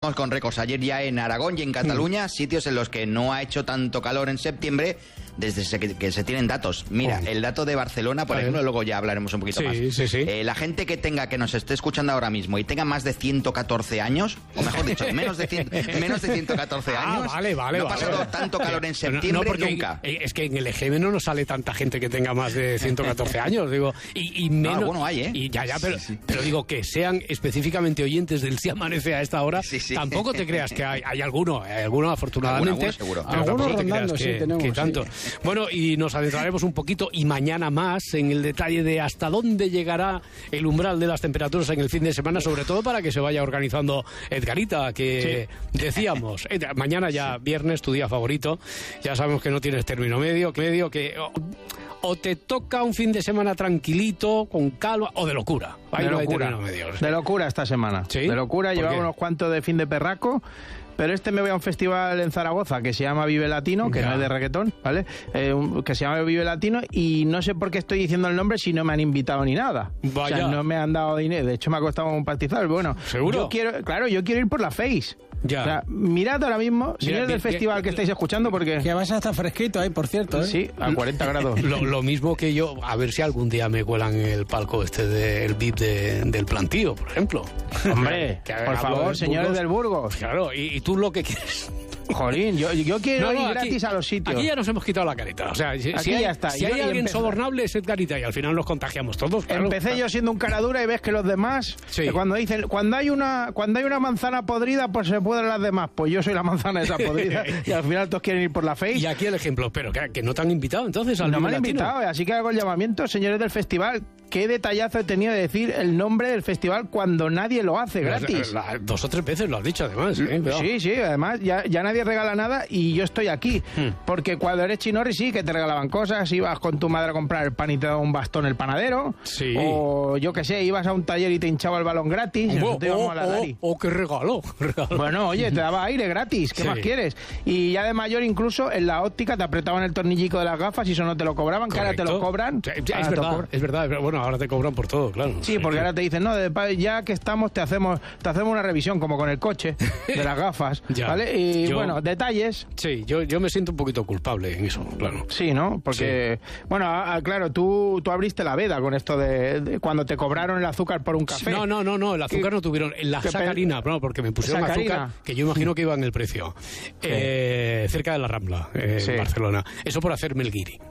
empezamos con récords. Ayer ya en Aragón y en Cataluña, sitios en los que no ha hecho tanto calor en septiembre, desde que se tienen datos. Mira, el dato de Barcelona, por ejemplo, luego ya hablaremos un poquito más. Sí. La gente que nos esté escuchando ahora mismo y tenga más de 114 años, o mejor dicho, menos de 114 años, no ha pasado tanto calor en septiembre nunca. Es que en el EGM no nos sale tanta gente que tenga más de 114 años, digo, y menos. Bueno, hay, ¿eh? Y pero digo, que sean específicamente oyentes del Si Amanece a esta hora, tampoco te creas que hay alguno afortunadamente. Alguno seguro. Pero tampoco te creas tenemos, que tanto. Bueno, y nos adentraremos un poquito y mañana más en el detalle de hasta dónde llegará el umbral de las temperaturas en el fin de semana, sobre todo para que se vaya organizando Edgarita, que decíamos, mañana ya viernes, tu día favorito, ya sabemos que no tienes término medio que o te toca un fin de semana tranquilito, con calma, o de locura. De locura esta semana. ¿Sí? De locura, llevaba unos cuantos de fin de perraco. Pero me voy a un festival en Zaragoza que se llama Vive Latino, que no es de reggaetón, ¿vale? Que se llama Vive Latino, y no sé por qué estoy diciendo el nombre si no me han invitado ni nada. Vaya. O sea, no me han dado dinero. De hecho, me ha costado un pastizal. Bueno, ¿seguro? Yo quiero ir por la Face. Ya. O sea, mirad ahora mismo, señores del festival que estáis escuchando, porque... Que vas a estar fresquito ahí, por cierto, ¿eh? Sí, a 40 grados. Lo mismo que yo, a ver si algún día me cuelan el palco del VIP del plantío, por ejemplo. Hombre, por favor, señores del Burgos. Claro, y tú lo que quieres... Jolín, yo quiero ir gratis a los sitios. Aquí ya nos hemos quitado la careta. O sea, si hay alguien sobornable es Edgarita, y al final nos contagiamos todos. Claro. Empecé yo siendo un cara dura y ves que los demás, que cuando dicen, cuando hay una manzana podrida, pues se pudren las demás. Pues yo soy la manzana esa podrida y al final todos quieren ir por la Face. Y aquí el ejemplo, pero que no te han invitado entonces al No me han Latino. invitado, así que hago el llamamiento, señores del festival. Qué detallazo he tenido de decir el nombre del festival cuando nadie lo hace gratis. 2 o 3 veces lo has dicho, además. Sí, además ya nadie regala nada y yo estoy aquí. Porque cuando eres chinorri sí que te regalaban cosas, ibas con tu madre a comprar el pan y te daba un bastón el panadero. Sí. O yo qué sé, ibas a un taller y te hinchaba el balón gratis. ¡Qué regalo! Bueno, oye, te daba aire gratis, ¿qué más quieres? Y ya de mayor incluso en la óptica te apretaban el tornillico de las gafas y eso no te lo cobraban, que ahora te lo cobran. Es verdad. Bueno, ahora te cobran por todo, claro. Sí, porque ahora te dicen, no, ya que estamos te hacemos una revisión como con el coche de las gafas, ¿vale? Y bueno, detalles. Sí, yo me siento un poquito culpable en eso, claro. Sí, ¿no? Porque, bueno, claro, tú abriste la veda con esto de cuando te cobraron el azúcar por un café. No, el azúcar no tuvieron, la sacarina, porque me pusieron azúcar, que yo imagino que iba en el precio, cerca de la Rambla, en Barcelona. Eso por hacerme el guiri.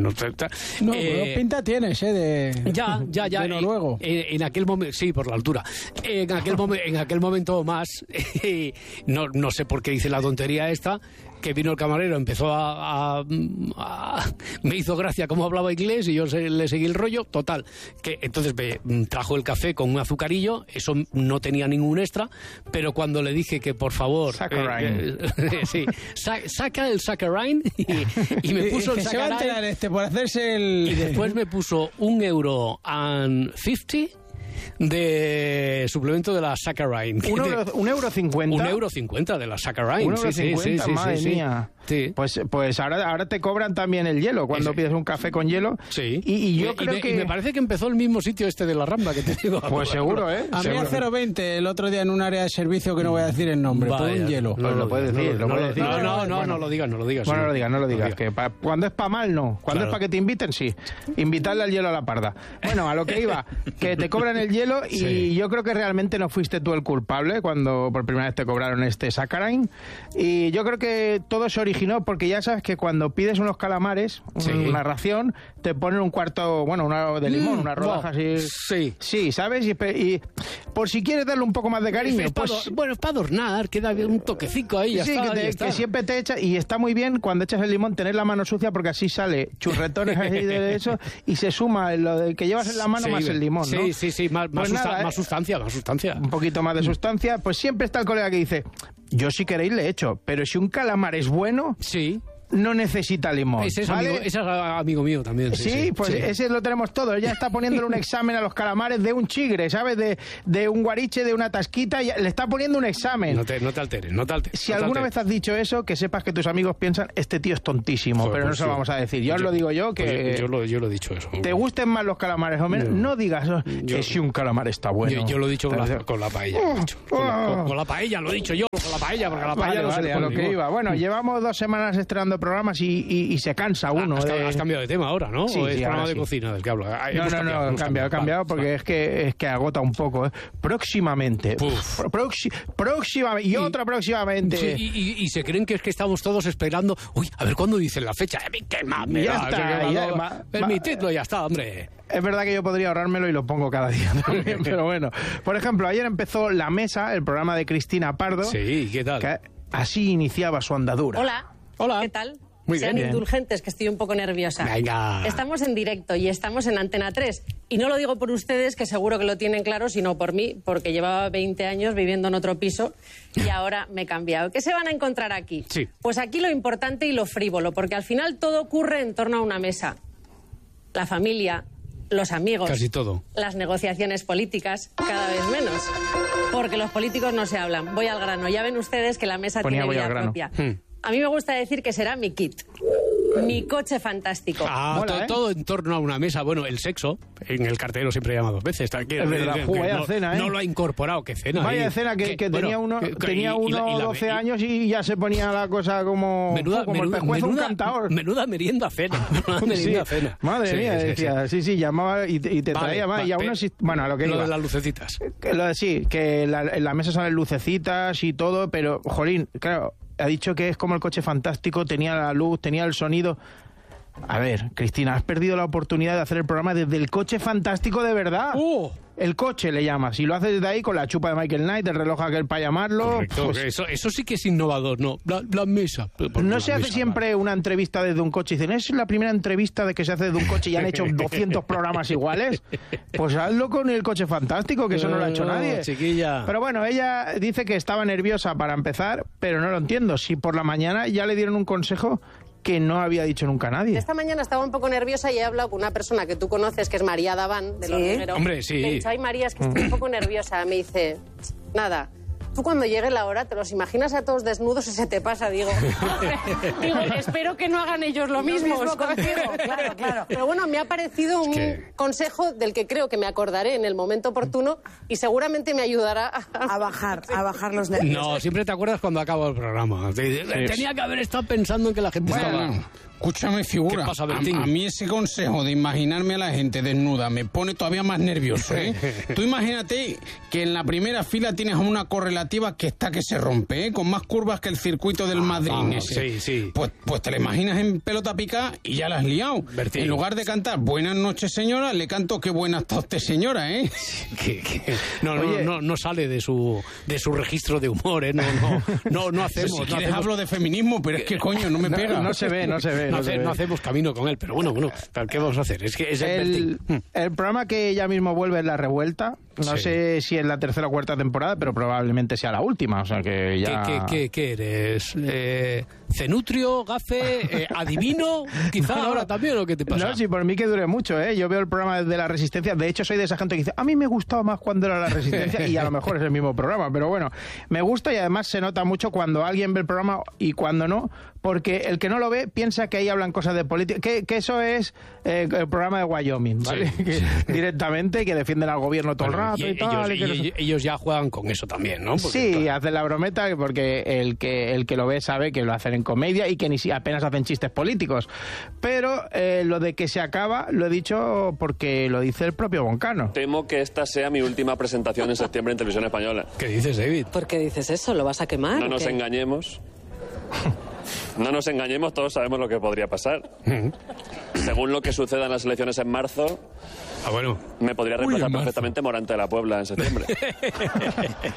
Pero pinta tienes, Ya. De noruego. En aquel momento, sí, por la altura. En aquel momento más, no sé por qué hice la tontería esta, que vino el camarero, empezó me hizo gracia cómo hablaba inglés y yo le seguí el rollo, total, que entonces me trajo el café con un azucarillo, eso no tenía ningún extra, pero cuando le dije que por favor saca el saccharine y me puso el saccharine por hacerse y después me puso €1.50 de suplemento de la saccharine. €1.50. €1.50 de la saccharine. €1.50, madre mía. Sí. Pues ahora te cobran también el hielo cuando pides un café con hielo. Sí. Y yo creo que... Y me parece que empezó el mismo sitio de la Rambla que te digo. Pues seguro, ¿eh? A mí a 0,20 el otro día en un área de servicio que no voy a decir el nombre, por un hielo. No lo puedes decir. No lo digas. Bueno, no lo digas. Que cuando es para mal, no. Cuando es para que te inviten, sí. Invitarle al hielo a la parda. Bueno, a lo que iba, que te cobran el hielo y yo creo que realmente no fuiste tú el culpable cuando por primera vez te cobraron este saccharine. Y yo creo que todo se originó porque ya sabes que cuando pides unos calamares, una ración, te ponen un cuarto, una de limón, una rodaja así. Sí, ¿sabes? Y por si quieres darle un poco más de cariño. Es para adornar, queda un toquecico ahí. Que siempre te echa, y está muy bien cuando echas el limón tener la mano sucia porque así sale churretones así de eso y se suma lo de que llevas en la mano más el limón, ¿no? Sí, más sustancia. Un poquito más de sustancia. Pues siempre está el colega que dice, yo si queréis le echo, pero si un calamar es bueno... Sí. no necesita limón. Ese es, ¿vale? ese es amigo mío también. Sí, pues ese lo tenemos todo. Ya está poniéndole un examen a los calamares de un chigre, ¿sabes? De un guariche, de una tasquita, y le está poniendo un examen. No te alteres. Si alguna vez has dicho eso, que sepas que tus amigos piensan, este tío es tontísimo, pero no se lo vamos a decir. Yo os lo digo yo, que... Yo lo he dicho eso. Te gusten más los calamares o menos, no digas que si un calamar está bueno. Yo lo he dicho con la paella. Con la paella, lo he dicho yo, con la paella, porque la paella no se le a lo que iba. Bueno, llevamos 2 semanas estrenando programas y se cansa uno. Has cambiado de tema ahora, ¿no? Sí, ¿O es programa de sí. cocina del que hablo? No, he cambiado porque es que agota un poco. Próximamente. Próximamente. Y otra próximamente. Sí, y se creen que es que estamos todos esperando. Uy, a ver cuándo dicen la fecha. ¿Qué más me da? Permitidlo, ya está, hombre. Es verdad que yo podría ahorrármelo y lo pongo cada día también, pero bueno. Por ejemplo, ayer empezó La Mesa, el programa de Cristina Pardo. Sí, ¿qué tal? Que así iniciaba su andadura. Hola. ¿Qué tal? Muy Sean bien. indulgentes, que estoy un poco nerviosa. Venga. Estamos en directo y estamos en Antena 3. Y no lo digo por ustedes, que seguro que lo tienen claro, sino por mí, porque llevaba 20 años viviendo en otro piso y ahora me he cambiado. ¿Qué se van a encontrar aquí? Sí. Pues aquí lo importante y lo frívolo, porque al final todo ocurre en torno a una mesa. La familia, los amigos. Casi todo. Las negociaciones políticas, cada vez menos. Porque los políticos no se hablan. Voy al grano. Ya ven ustedes que la mesa tiene vida propia. A mí me gusta decir que será mi kit. Mi coche fantástico. Mola, todo en torno a una mesa. Bueno, el sexo, en el cartero siempre llama 2 veces. Es verdad, vaya cena, ¿eh? No lo ha incorporado, ¿qué cena? Vaya cena que tenía uno 12 años y ya se ponía la cosa como el pescuezo un cantador. Menuda merienda cena. Cena. Madre mía, decía. Sí, llamaba y te traía más. Y aún así, bueno, a lo que iba. Lo de las lucecitas. Sí, que en la mesa salen lucecitas y todo, pero, jolín, claro, ha dicho que es como el coche fantástico, tenía la luz, tenía el sonido. A ver, Cristina, has perdido la oportunidad de hacer el programa desde el coche fantástico de verdad. El coche le llamas. Y lo haces desde ahí con la chupa de Michael Knight, el reloj aquel para llamarlo. Correcto, pues, eso sí que es innovador, ¿no? La mesa. No se hace siempre una entrevista desde un coche. Dicen, es la primera entrevista de que se hace desde un coche y han hecho 200 programas iguales. Pues hazlo con el coche fantástico, que eso no lo ha hecho nadie. Chiquilla. Pero bueno, ella dice que estaba nerviosa para empezar, pero no lo entiendo. Si por la mañana ya le dieron un consejo que no había dicho nunca nadie. Esta mañana estaba un poco nerviosa y he hablado con una persona que tú conoces, que es María Daván, del Hormiguero. Hombre, sí. Le he dicho, ay, María, es que estoy un poco nerviosa. Me dice, nada, tú cuando llegue la hora te los imaginas a todos desnudos y se te pasa, digo, espero que no hagan ellos lo mismo contigo. Claro. Pero bueno, me ha parecido un consejo del que creo que me acordaré en el momento oportuno y seguramente me ayudará a bajar los nervios. No, siempre te acuerdas cuando acaba el programa. Tenía que haber estado pensando en que la gente estaba... Escúchame, figura. ¿Qué pasa, a mí ese consejo de imaginarme a la gente desnuda me pone todavía más nervioso, ¿eh? Tú imagínate que en la primera fila tienes a una correlativa que está que se rompe, ¿eh? Con más curvas que el circuito del Madrid. Sí. Pues te la imaginas en pelota picada y ya la has liado. En lugar de cantar buenas noches, señora, le canto qué buena está usted, señora, ¿eh? No sale de su registro de humor, ¿eh? No hacemos... Si quieres hablo de feminismo, pero es que coño, no me pega. No se ve. No hacemos camino con él, pero bueno, ¿qué vamos a hacer? Es que es el programa que ya mismo vuelve es La Revuelta. No sé si es la 3ª o 4ª temporada, pero probablemente sea la última, o sea que ya... ¿Qué eres? ¿Cenutrio? ¿Gafe? ¿Adivino? Quizá ahora también, ¿o qué te pasa? No, sí, por mí que dure mucho, ¿eh? Yo veo el programa de La Resistencia, de hecho soy de esa gente que dice, a mí me gustaba más cuando era La Resistencia, y a lo mejor es el mismo programa, pero bueno, me gusta y además se nota mucho cuando alguien ve el programa y cuando no, porque el que no lo ve piensa que ahí hablan cosas de política, que eso es el programa de Wyoming, ¿vale? Sí. Directamente, que defienden al gobierno todo el rato y tal. Ellos ya juegan con eso también, ¿no? Porque, sí, hacen la brometa porque el que lo ve sabe que lo hacen en comedia y que ni apenas hacen chistes políticos. Pero lo de que se acaba lo he dicho porque lo dice el propio Boncano. Temo que esta sea mi última presentación en septiembre en Televisión Española. ¿Qué dices, David? ¿Por qué dices eso? ¿Lo vas a quemar? No nos engañemos. No nos engañemos, todos sabemos lo que podría pasar. Según lo que suceda en las elecciones en marzo, me podría reemplazar perfectamente Morante de la Puebla en septiembre.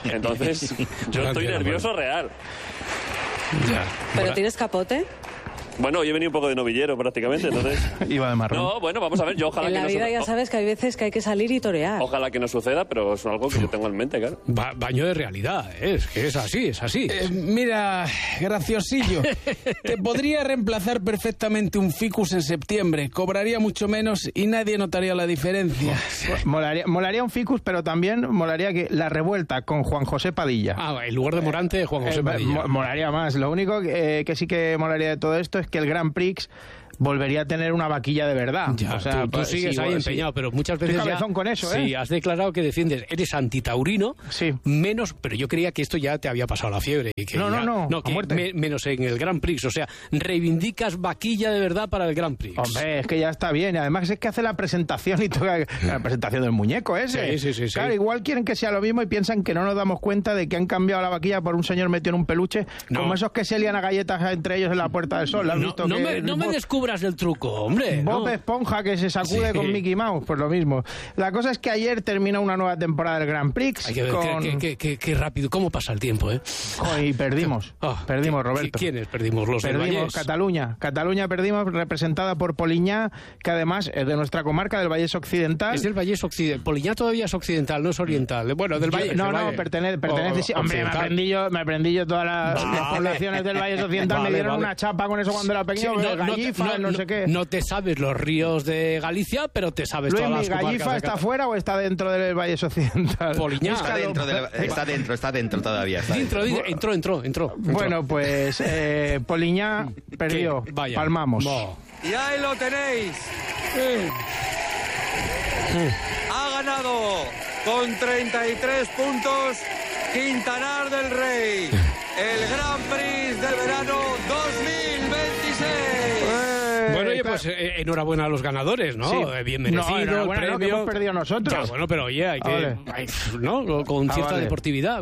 Entonces, yo estoy nervioso real. ¿Pero tienes capote? Bueno, hoy he venido un poco de novillero prácticamente, entonces... Iba de marrón. No, bueno, vamos a ver, yo ojalá en que la vida ya sabes que hay veces que hay que salir y torear. Ojalá que no suceda, pero es algo que yo tengo en mente, claro. Baño de realidad, es que es así, es así. Mira, graciosillo, te podría reemplazar perfectamente un ficus en septiembre. Cobraría mucho menos y nadie notaría la diferencia. Molaría un ficus, pero también molaría que la revuelta con Juan José Padilla. En lugar de Morante, Juan José Padilla. Molaría más. Lo único que sí que molaría de todo esto es que el Grand Prix volvería a tener una vaquilla de verdad. Ya, o sea, tú sigues ahí empeñado, pero muchas veces estoy cabezón con eso, Sí, has declarado que defiendes, eres antitaurino, menos, pero yo creía que esto ya te había pasado la fiebre. Y que no, que menos en el Grand Prix, o sea, reivindicas vaquilla de verdad para el Grand Prix. Hombre, es que ya está bien, además es que hace la presentación y toda la presentación del muñeco ese. Sí. Claro, igual quieren que sea lo mismo y piensan que no nos damos cuenta de que han cambiado la vaquilla por un señor metido en un peluche, como esos que se lían a galletas entre ellos en la Puerta del Sol. No me descubras el truco, hombre. Bob Esponja que se sacude con Mickey Mouse, pues lo mismo. La cosa es que ayer terminó una nueva temporada del Grand Prix. Hay que ver qué rápido, cómo pasa el tiempo, ¿eh? Y perdimos, Roberto. ¿Quiénes perdimos? Perdimos Cataluña. Cataluña perdimos, representada por Poliñá, que además es de nuestra comarca, del Vallés Occidental. Es del Vallés Occidental. Poliñá todavía es occidental, no es oriental. Bueno, del Vallés. Pertenece. Sí. Hombre, me aprendí yo todas las poblaciones del Vallés Occidental. Me dieron una chapa con eso cuando era pequeño. Gallifa, no sé qué. No te sabes los ríos de Galicia, pero te sabes todas las comarcas. ¿Gallifa está fuera o está dentro del Vallés Occidental? Poliñá. Está dentro todavía. Entró. Bueno, pues Poliñá perdió. Palmamos. Y ahí lo tenéis. Ha ganado con 33 puntos Quintanar del Rey. El Grand Prix del verano 2026. Bueno, oye, pues enhorabuena a los ganadores, ¿no? Bien merecido el premio. Que hemos perdido nosotros. Ya, bueno, pero oye, hay que... ¿no? Con cierta deportividad,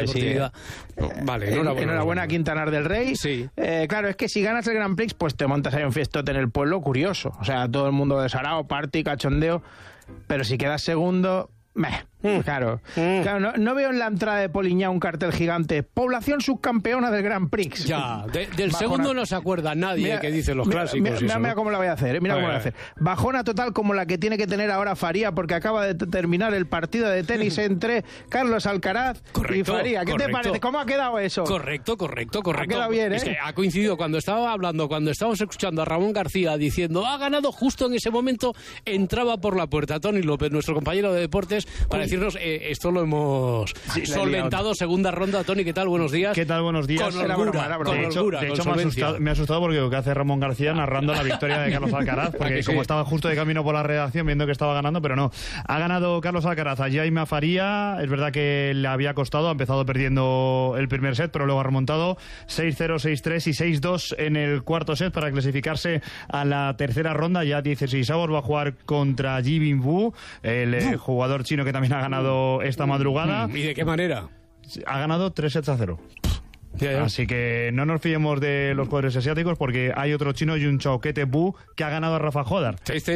Vale, enhorabuena a Quintanar del Rey. Sí. Claro, es que si ganas el Grand Prix, pues te montas ahí un fiestote en el pueblo curioso. O sea, todo el mundo desarado, party, cachondeo. Pero si quedas segundo... Claro, no veo en la entrada de Poliñá un cartel gigante: población subcampeona del Grand Prix. Ya, del segundo no se acuerda nadie, que dicen los clásicos. Mira cómo la voy a hacer, cómo la voy a hacer. Bajona total como la que tiene que tener ahora Faría, porque acaba de terminar el partido de tenis entre Carlos Alcaraz y Faría. ¿Qué te parece? ¿Cómo ha quedado eso? Correcto. Ha quedado bien, ¿eh? Es que ha coincidido cuando estábamos escuchando a Ramón García diciendo ha ganado, justo en ese momento entraba por la puerta Tony López, nuestro compañero de deportes, para decirnos esto lo hemos solventado. Segunda ronda. Tony, ¿qué tal? Buenos días. ¿Qué tal? Buenos días. Con holgura. De hecho me ha asustado porque lo que hace Ramón García narrando la victoria de Carlos Alcaraz, porque como estaba justo de camino por la redacción viendo que estaba ganando, pero no. Ha ganado Carlos Alcaraz a Jaime Faría. Es verdad que le había costado, ha empezado perdiendo el primer set, pero luego ha remontado 6-0, 6-3 y 6-2 en el cuarto set para clasificarse a la tercera ronda. Ya 16avos, va a jugar contra Jibin Wu, el jugador chino que también ha ganado esta madrugada. ¿Y de qué manera? Ha ganado 3-0. Así que no nos fiemos de los jugadores asiáticos, porque hay otro chino, Yun Chaokete Bu, que ha ganado a Rafa Jodar.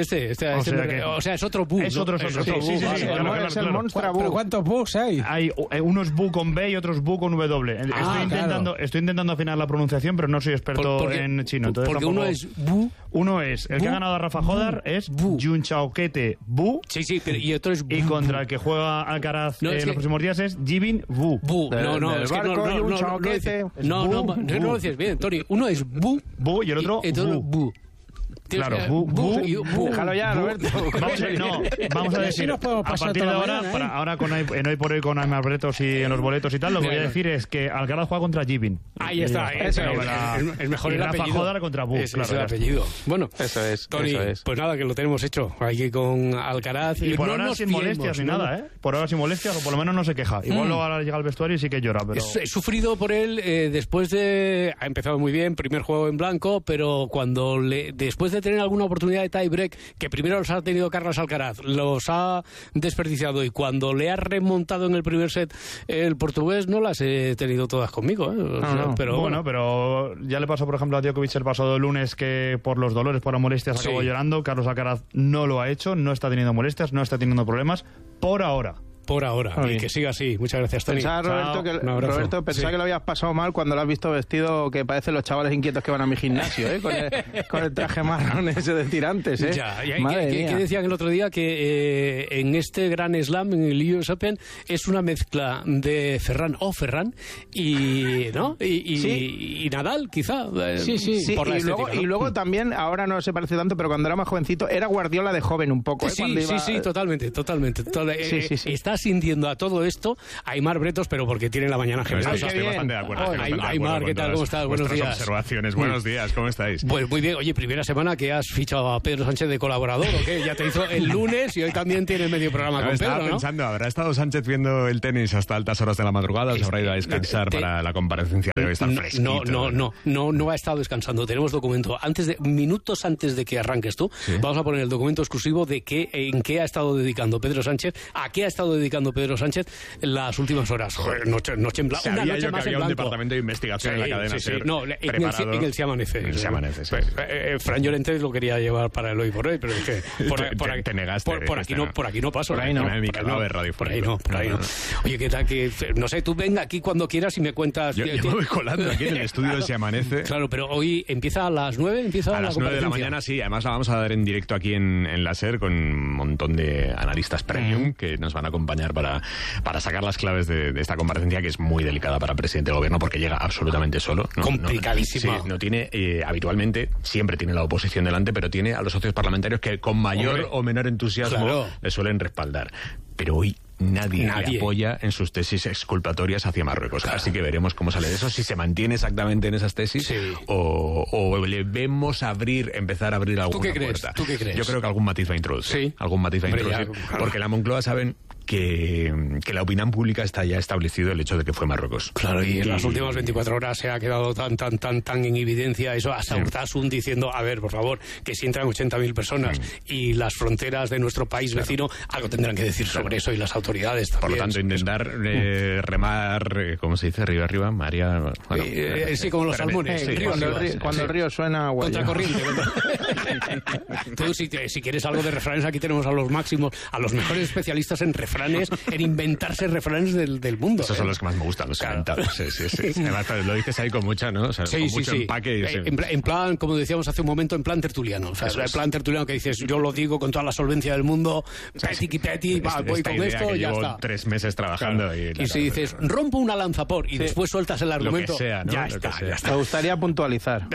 O sea, es otro Bu. Es otro Bu. Es el monstruo Bu. ¿Pero cuántos Bus hay? Hay unos Bu con B y otros Bu con W. Estoy intentando afinar la pronunciación, pero no soy experto en chino. Entonces porque uno es Bu. Uno es el que ha ganado a Rafa Jodar, es Yun Chaokete Bu. Sí, pero y otro es Bu. Y contra el que juega Alcaraz en los próximos días es Jibin Wu. No, es que no lo decías bien, Tony. Uno es Bu y el otro Bu. Claro, déjalo ya, Roberto. Vamos a decir, a partir de ahora con hoy por hoy con Amarbetos y en los boletos y tal, lo que voy a decir es que Alcaraz juega contra Jibin. Ahí está, es mejor el Rafa apellido. Jodar contra Bu, es el apellido. Bueno, eso es, Tony, pues nada, que lo tenemos hecho aquí con Alcaraz. Y por ahora sin molestias ni nada, ¿eh? Por ahora sin molestias, o por lo menos no se queja. Igual luego ahora llega al vestuario y sí que llora, pero... He sufrido por él después de... Ha empezado muy bien, primer juego en blanco, pero después de tener alguna oportunidad de tie-break, que primero los ha tenido Carlos Alcaraz, los ha desperdiciado, y cuando le ha remontado en el primer set el portugués, no las he tenido todas conmigo, ¿eh? Pero ya le pasó, por ejemplo, a Djokovic el pasado lunes, que por los dolores, por las molestias, acabó llorando. Carlos Alcaraz no lo ha hecho, no está teniendo molestias, no está teniendo problemas, por ahora. por ahora. Y que siga así. Muchas gracias, Tony. Roberto, pensaba que lo habías pasado mal cuando lo has visto vestido que parecen los chavales inquietos que van a mi gimnasio, con el traje marrón ese de tirantes, ¿Qué decían el otro día? Que en este Gran Slam, en el US Open, es una mezcla de Ferran y Nadal, quizá. Sí. Por la estética, ¿no? Y luego también, ahora no se parece tanto, pero cuando era más jovencito, era Guardiola de joven un poco. Totalmente. Está sintiendo a todo esto Aimar Bretos, pero porque tiene la mañana generosa. Estoy bastante de acuerdo. Aimar, ¿qué tal? ¿Cómo estás? Buenos días. Observaciones. Buenos días, ¿cómo estáis? Pues muy bien. Oye, primera semana que has fichado a Pedro Sánchez de colaborador, ¿o qué? Ya te hizo el lunes y hoy también tiene medio programa con Pedro, ¿no? Estaba pensando, ¿habrá estado Sánchez viendo el tenis hasta altas horas de la madrugada? ¿Se habrá ido a descansar para la comparecencia de hoy? Está fresquito. No ha estado descansando. Tenemos documento. Minutos antes de que arranques tú, vamos a poner el documento exclusivo de en qué ha estado dedicando Pedro Sánchez, a qué ha estado dedicando Pedro Sánchez en las últimas horas. Noche en blanco. Una noche más en blanco. Un departamento de investigación en la cadena. No, en el Se Amanece. Se Amanece, sí. Fran Llorente lo quería llevar para el hoy por hoy, pero es que te negaste. Por aquí no paso. Por ahí no. Por ahí no. Oye, ¿qué tal? Que no sé, tú venga aquí cuando quieras y me cuentas. Yo me voy colando aquí en el estudio de Se Amanece. Claro, pero hoy empieza a las 9, a las 9 de la mañana, sí. Además la vamos a dar en directo aquí en la SER con un montón de analistas premium que nos van a acompañar para sacar las claves de esta comparecencia, que es muy delicada para el presidente del gobierno porque llega absolutamente solo. Complicadísima. No tiene, habitualmente, siempre tiene la oposición delante, pero tiene a los socios parlamentarios que con mayor o menor entusiasmo le suelen respaldar. Pero hoy nadie le apoya en sus tesis exculpatorias hacia Marruecos. Así que veremos cómo sale de eso, si se mantiene exactamente en esas tesis o le vemos empezar a abrir alguna puerta. ¿Tú qué crees? Yo creo que algún matiz va a introducir. Porque la Moncloa saben que la opinión pública está ya establecido el hecho de que fue Marruecos. Claro, y en las últimas 24 horas se ha quedado tan en evidencia eso, hasta Urtasun diciendo, a ver, por favor, que si entran 80.000 personas y las fronteras de nuestro país vecino, algo tendrán que decir sobre eso, y las autoridades también. Por lo tanto, intentar remar, ¿cómo se dice? Río arriba, María... sí, como los salmones. Cuando el río suena... Contracorriente. Tú, si quieres algo de refranes, aquí tenemos a los máximos, a los mejores especialistas en refranes, en inventarse refranes del mundo. Esos son los que más me gustan, los inventados. Sí. Además, lo dices ahí con mucha, ¿no? O sea, con mucho empaque. En plan, como decíamos hace un momento, en plan tertuliano. O sea, el plan tertuliano que dices, yo lo digo con toda la solvencia del mundo, peti, voy con esto, ya está. 3 meses trabajando. Y si dices, rompo una lanza por, y después sueltas el argumento, lo que sea, ¿no? ya está. Me gustaría puntualizar.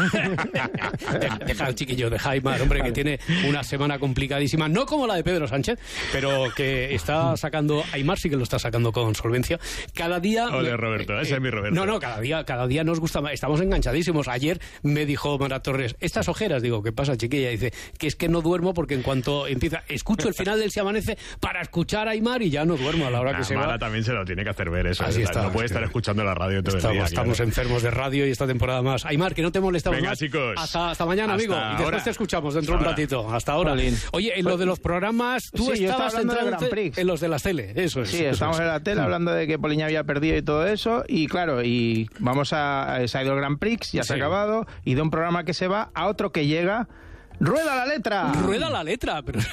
Deja al chiquillo de Jaime, hombre, que tiene una semana complicadísima, no como la de Pedro Sánchez, pero que está sacando, Aimar sí que lo está sacando con solvencia. Cada día... Ole, Roberto, ese es mi Roberto. No, cada día nos gusta más, estamos enganchadísimos. Ayer me dijo Mara Torres, estas ojeras, digo, ¿qué pasa, chiquilla? Dice, que es que no duermo porque en cuanto empieza, escucho el final del Se Amanece para escuchar a Aimar y ya no duermo a la hora que se va. Mara también se lo tiene que hacer ver eso. Así está. No puede estar escuchando la radio todo el día. Estamos enfermos de radio y esta temporada más. Aimar, que no te molestamos más. Venga, chicos. Hasta mañana, amigo. Y después te escuchamos dentro de un ratito. Hasta ahora. Oye, en lo de los programas, tú estabas en los de las tele. Eso es. Sí, estamos en la tele hablando de que Poliña había perdido y todo eso. Y claro, se ha ido el Grand Prix, ya se ha acabado. Y de un programa que se va a otro que llega. ¡Rueda la letra! ¡Rueda la letra! Pero...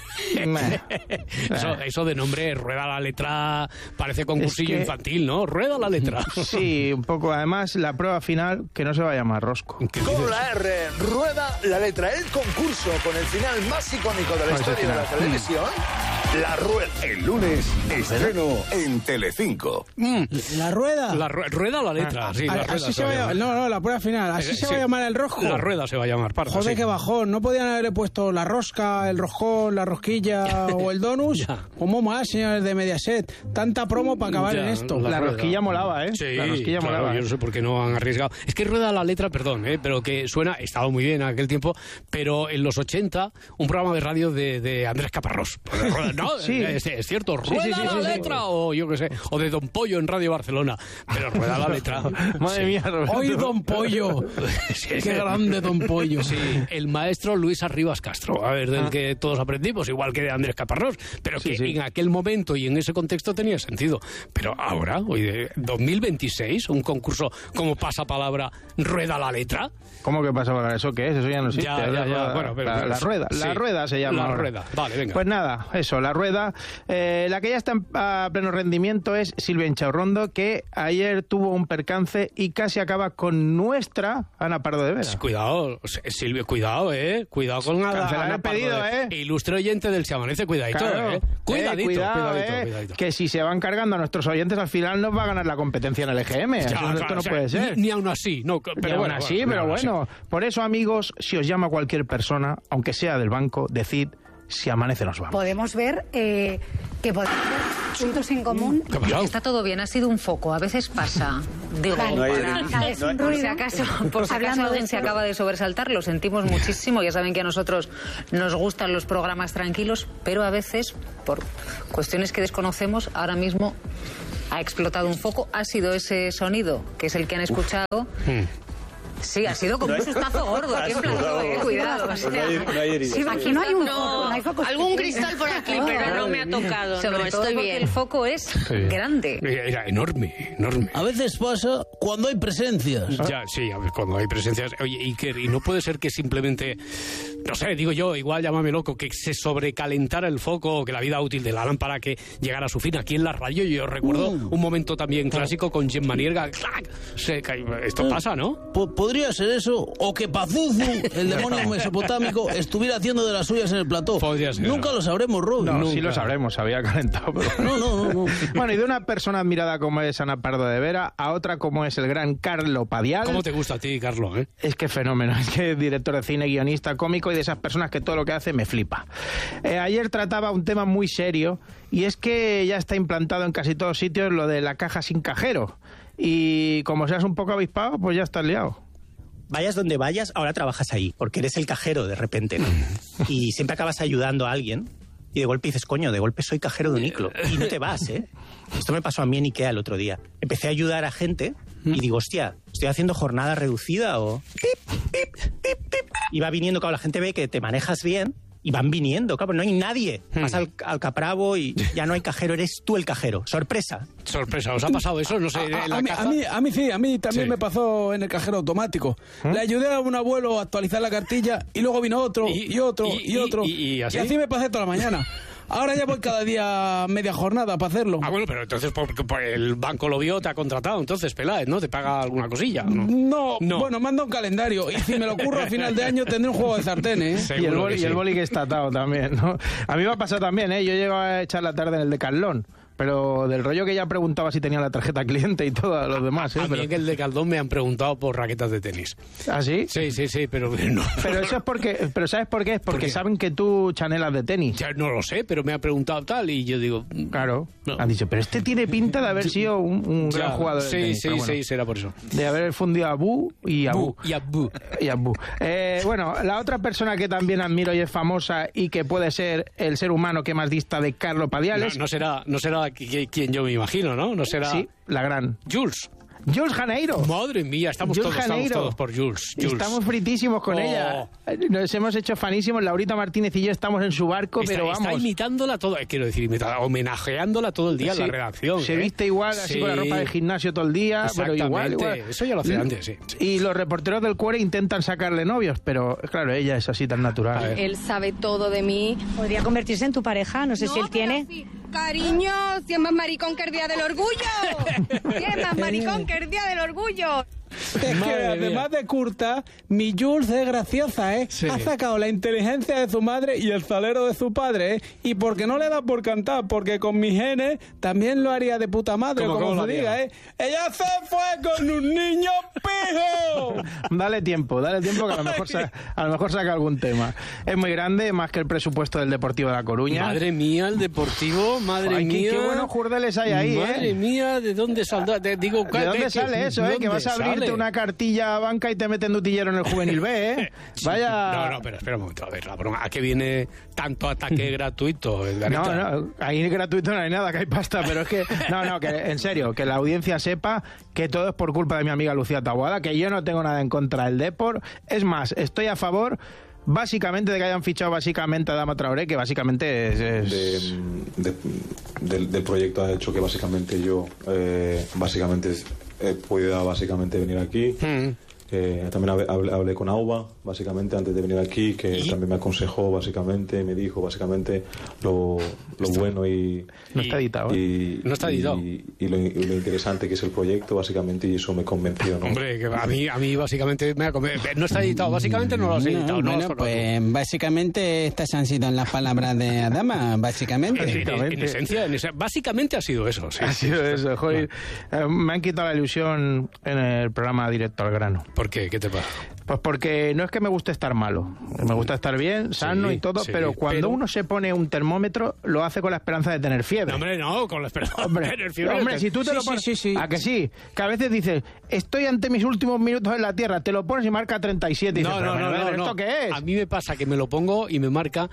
eso de nombre, Rueda la letra, parece concursillo infantil, ¿no? ¡Rueda la letra! Sí, un poco. Además, la prueba final, que no se va a llamar Rosco. Con la R, Rueda la letra. El concurso con el final más icónico de la historia de la televisión. La Rueda. El lunes, estreno en Telecinco. ¿La Rueda? Rueda la letra. Sí, la así se va a llamar. No, la prueba final. Así se va a llamar el Rosco. La Rueda se va a llamar. Joder, qué bajón. No podían haberle puesto la rosca, el roscón, la rosquilla o el donus. ¿Cómo más, señores de Mediaset? Tanta promo para acabar en esto. La rosquilla molaba, ¿eh? Sí, la rosquilla molaba. Yo no sé por qué no han arriesgado. Es que Rueda la letra, perdón, pero que suena, estaba muy bien en aquel tiempo, pero en los 80, un programa de radio de Andrés Caparrós. No, sí. Es cierto, Rueda la letra, o yo qué sé, o de Don Pollo en Radio Barcelona. Pero Rueda la letra. Madre mía, Roberto. ¡Hoy Don Pollo! ¡Qué grande Don Pollo! Sí, el maestro Luis Arribas Castro, a ver, del que todos aprendimos, igual que de Andrés Caparrós, pero que en aquel momento y en ese contexto tenía sentido. Pero ahora, hoy de 2026, un concurso como Pasapalabra, Rueda la letra. ¿Cómo que Pasapalabra? ¿Eso qué es? Eso ya no existe. Ya. Bueno, pero la rueda. Sí, la rueda se llama. La rueda. Vale, venga. Pues nada, eso, la rueda. La que ya está a pleno rendimiento es Silvia Inchaurrondo, que ayer tuvo un percance y casi acaba con nuestra Ana Pardo de Vera. Cuidado, Silvia, cuidado, cuidado con Ana Pardo de Vera. Ilustre oyente del Se Amanece, cuidadito, claro. Cuidadito. Que si se van cargando a nuestros oyentes, al final nos va a ganar la competencia en el EGM. Esto no puede ser. Ni aún así, no. Pero bueno. Por eso, amigos, si os llama cualquier persona, aunque sea del banco, decid: si amanece nos vamos. Podemos ver que podemos ver puntos en común. Está todo bien, ha sido un foco, a veces pasa. Digo, por si acaso alguien se acaba de sobresaltar, lo sentimos muchísimo. Ya saben que a nosotros nos gustan los programas tranquilos, pero a veces, por cuestiones que desconocemos, ahora mismo ha explotado un foco. Ha sido ese sonido, que es el que han escuchado. Sí, ha sido como un sustazo gordo. Qué plato, cuidado. Aquí no hay un foco, no hay foco. Algún cristal por aquí, pero no me ha tocado. Sobre todo porque el foco es grande. Era enorme. A veces pasa cuando hay presencias. Ya, sí, a ver, cuando hay presencias. Oye, y no puede ser que simplemente, no sé, digo yo, igual llámame loco, que se sobrecalentara el foco, que la vida útil de la lámpara que llegara a su fin. Aquí en la radio yo recuerdo un momento también clásico con Gemma Nierga. Esto pasa, ¿no? Podría ser eso, o que Pazuzu, el demonio mesopotámico, estuviera haciendo de las suyas en el plató. Podría ser. Nunca lo sabremos, Rob. No, sí lo sabremos, había calentado. Pero... No. Bueno, y de una persona admirada como es Ana Pardo de Vera a otra como es el gran Carlo Padial. ¿Cómo te gusta a ti, Carlo? Es que fenómeno, es que es director de cine, guionista, cómico y de esas personas que todo lo que hace me flipa. Ayer trataba un tema muy serio y es que ya está implantado en casi todos sitios lo de la caja sin cajero. Y como seas un poco avispado, pues ya estás liado. Vayas donde vayas, ahora trabajas ahí, porque eres el cajero de repente, ¿no? Y siempre acabas ayudando a alguien y de golpe dices, coño, de golpe soy cajero de Uniqlo. Y no te vas, ¿eh? Esto me pasó a mí en Ikea el otro día. Empecé a ayudar a gente y digo, hostia, ¿estoy haciendo jornada reducida o...? Y va viniendo, claro, la gente ve que te manejas bien y van viniendo, claro, no hay nadie. Vas al Capravo y ya no hay cajero, eres tú el cajero. Sorpresa. ¿Os ha pasado eso? No sé, en la caja. A mí también me pasó en el cajero automático. Le ayudé a un abuelo a actualizar la cartilla y luego vino otro y otro. Y así me pasé toda la mañana. Ahora ya voy cada día media jornada para hacerlo. Bueno, pero entonces el banco lo vio, te ha contratado, entonces Peláez, ¿no? ¿Te paga alguna cosilla? No. Bueno, manda un calendario y si me lo ocurro a final de año tendré un juego de sartenes. Y el boli que está atado también, ¿no? A mí me ha pasado también, ¿eh? Yo llego a echar la tarde en el Decathlon. Pero del rollo que ya preguntaba si tenía la tarjeta cliente y todo los demás. A mí en el Decathlon me han preguntado por raquetas de tenis. ¿Ah, sí? Sí, pero no. Pero eso es porque... ¿Pero sabes por qué? Es porque saben que tú chanelas de tenis. Ya no lo sé, pero me ha preguntado tal y yo digo... Claro. No. Han dicho, pero este tiene pinta de haber sido un gran jugador de tenis. Sí, será por eso. De haber fundido a Bu y a Bu. Y a Bu. Bueno, la otra persona que también admiro y es famosa y que puede ser el ser humano que más dista de Carlo Padiales... No será quien yo me imagino, ¿no? No será... Sí, la gran... Jules Janeiro. Madre mía, estamos todos por Jules. Estamos fritísimos con ella. Nos hemos hecho fanísimos. Laurita Martínez y yo estamos en su barco, pero vamos. Está imitándola todo, quiero decir, homenajeándola todo el día en la redacción. Se viste igual, así con la ropa de gimnasio todo el día, pero igual. Eso ya lo hacía antes, sí. Y los reporteros del Cuore intentan sacarle novios, pero claro, ella es así tan natural. Él sabe todo de mí. Podría convertirse en tu pareja, no sé si él tiene... Sí. Cariño, si es más maricón que el Día del Orgullo. Si es más maricón que el Día del Orgullo. Es que además de curta, mi Jules es graciosa, ¿eh? Sí. Ha sacado la inteligencia de su madre y el salero de su padre, ¿eh? Y porque no le da por cantar, porque con mis genes también lo haría de puta madre, como se diga, ¿eh? ¡Ella se fue con un niño pijo! Dale tiempo que a lo mejor saca algún tema. Es muy grande, más que el presupuesto del Deportivo de La Coruña. Madre mía, el Deportivo, madre mía. Qué buenos jurdeles hay ahí, madre mía, ¿de dónde saldrá? ¿De dónde sale eso, que vas a abrirte una cartilla a banca y te meten de utillero en el juvenil B, ¿eh? Sí. Vaya... No, pero espera un momento, a ver, la broma, ¿a qué viene tanto ataque gratuito? No, ahí gratuito no hay nada, que hay pasta, pero es que... No, que en serio, que la audiencia sepa que todo es por culpa de mi amiga Lucía Taboada, que yo no tengo nada en contra del Depor. Es más, estoy a favor... Básicamente de que hayan fichado a Adama Traoré, que básicamente es... Del proyecto ha hecho que básicamente yo pueda básicamente venir aquí. También hablé con Auba, básicamente, antes de venir aquí, que también me aconsejó, básicamente, me dijo, básicamente, lo bueno y... No está editado. No está editado. Y lo interesante que es el proyecto, básicamente, y eso me convenció, ¿no? Hombre, que a mí básicamente me ha convencido. No está editado, básicamente no lo has editado. Bueno, pues básicamente estas han sido las palabras de Adama, básicamente. En esencia, básicamente ha sido eso. Sí. Ha sido eso, joder. Me han quitado la ilusión en el programa Directo al Grano. ¿Por qué? ¿Qué te pasa? Pues porque no es que me guste estar malo, me gusta estar bien, sano y todo, pero cuando uno se pone un termómetro, lo hace con la esperanza de tener fiebre. No, hombre, no, con la esperanza de tener fiebre. Hombre, si tú te lo pones... ¿A que sí? Que a veces dices, estoy ante mis últimos minutos en la Tierra, te lo pones y marca 37 y dices, no, ¿esto qué es? A mí me pasa que me lo pongo y me marca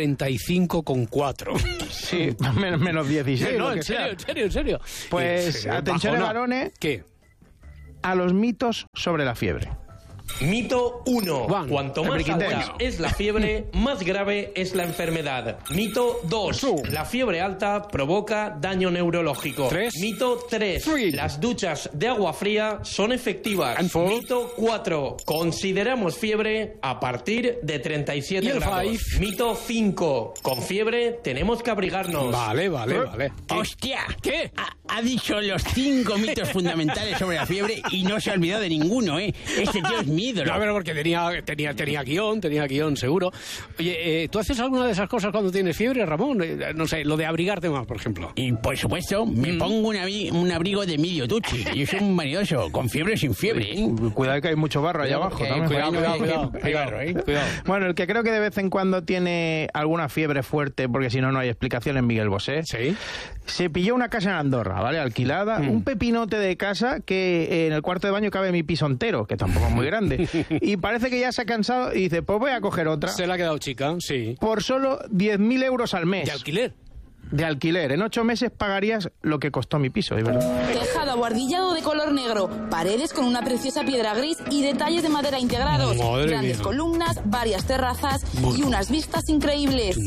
35,4. Sí, menos 16. No, en serio. Pues, atención, varones. ¿Qué? A los mitos sobre la fiebre. Mito 1. Cuanto más alta es la fiebre, más grave es la enfermedad. Mito 2. La fiebre alta provoca daño neurológico. 3. Mito 3. Las duchas de agua fría son efectivas. Mito 4. Consideramos fiebre a partir de 37 grados. Mito 5. Con fiebre tenemos que abrigarnos. Vale. ¡Hostia! ¿Qué? Ha dicho los 5 mitos fundamentales sobre la fiebre y no se ha olvidado de ninguno, ¿eh? Este tío es mi ídolo. No, pero porque tenía guión, seguro. Oye, ¿tú haces alguna de esas cosas cuando tienes fiebre, Ramón? No sé, lo de abrigarte más, por ejemplo. Y por supuesto, me pongo un abrigo de medio tuchi. Yo soy un vanidoso, con fiebre o sin fiebre, ¿eh? Cuidado que hay mucho barro allá abajo. Cuidado. Bueno, el que creo que de vez en cuando tiene alguna fiebre fuerte, porque si no hay explicación, es Miguel Bosé. Sí. Se pilló una casa en Andorra, ¿vale? Alquilada, un pepinote de casa que en el cuarto de baño cabe mi piso entero, que tampoco es muy grande. Y parece que ya se ha cansado y dice, pues voy a coger otra. Se la ha quedado chica, sí. Por solo 10.000 euros al mes. ¿De alquiler? De alquiler. En 8 meses pagarías lo que costó mi piso, ¿es verdad? Tejado abuhardillado de color negro, paredes con una preciosa piedra gris y detalles de madera integrados. Grandes columnas, varias terrazas y unas vistas increíbles.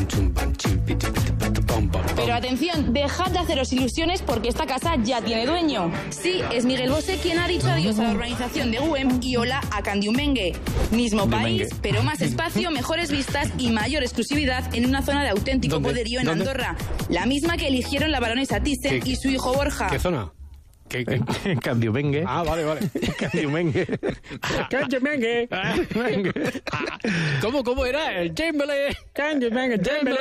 Pero atención, dejad de haceros ilusiones porque esta casa ya tiene dueño. Sí, es Miguel Bosé quien ha dicho adiós a la organización de UEM y hola a Candiumengue. Mismo país, pero más espacio, mejores vistas y mayor exclusividad en una zona de auténtico poderío en Andorra. La misma que eligieron la baronesa Thyssen y su hijo Borja. ¿Qué zona? Candiumengue. Ah, vale. Candiumengue. Candiumengue. ¿Cómo era? El Chamberlain. Candiumengue,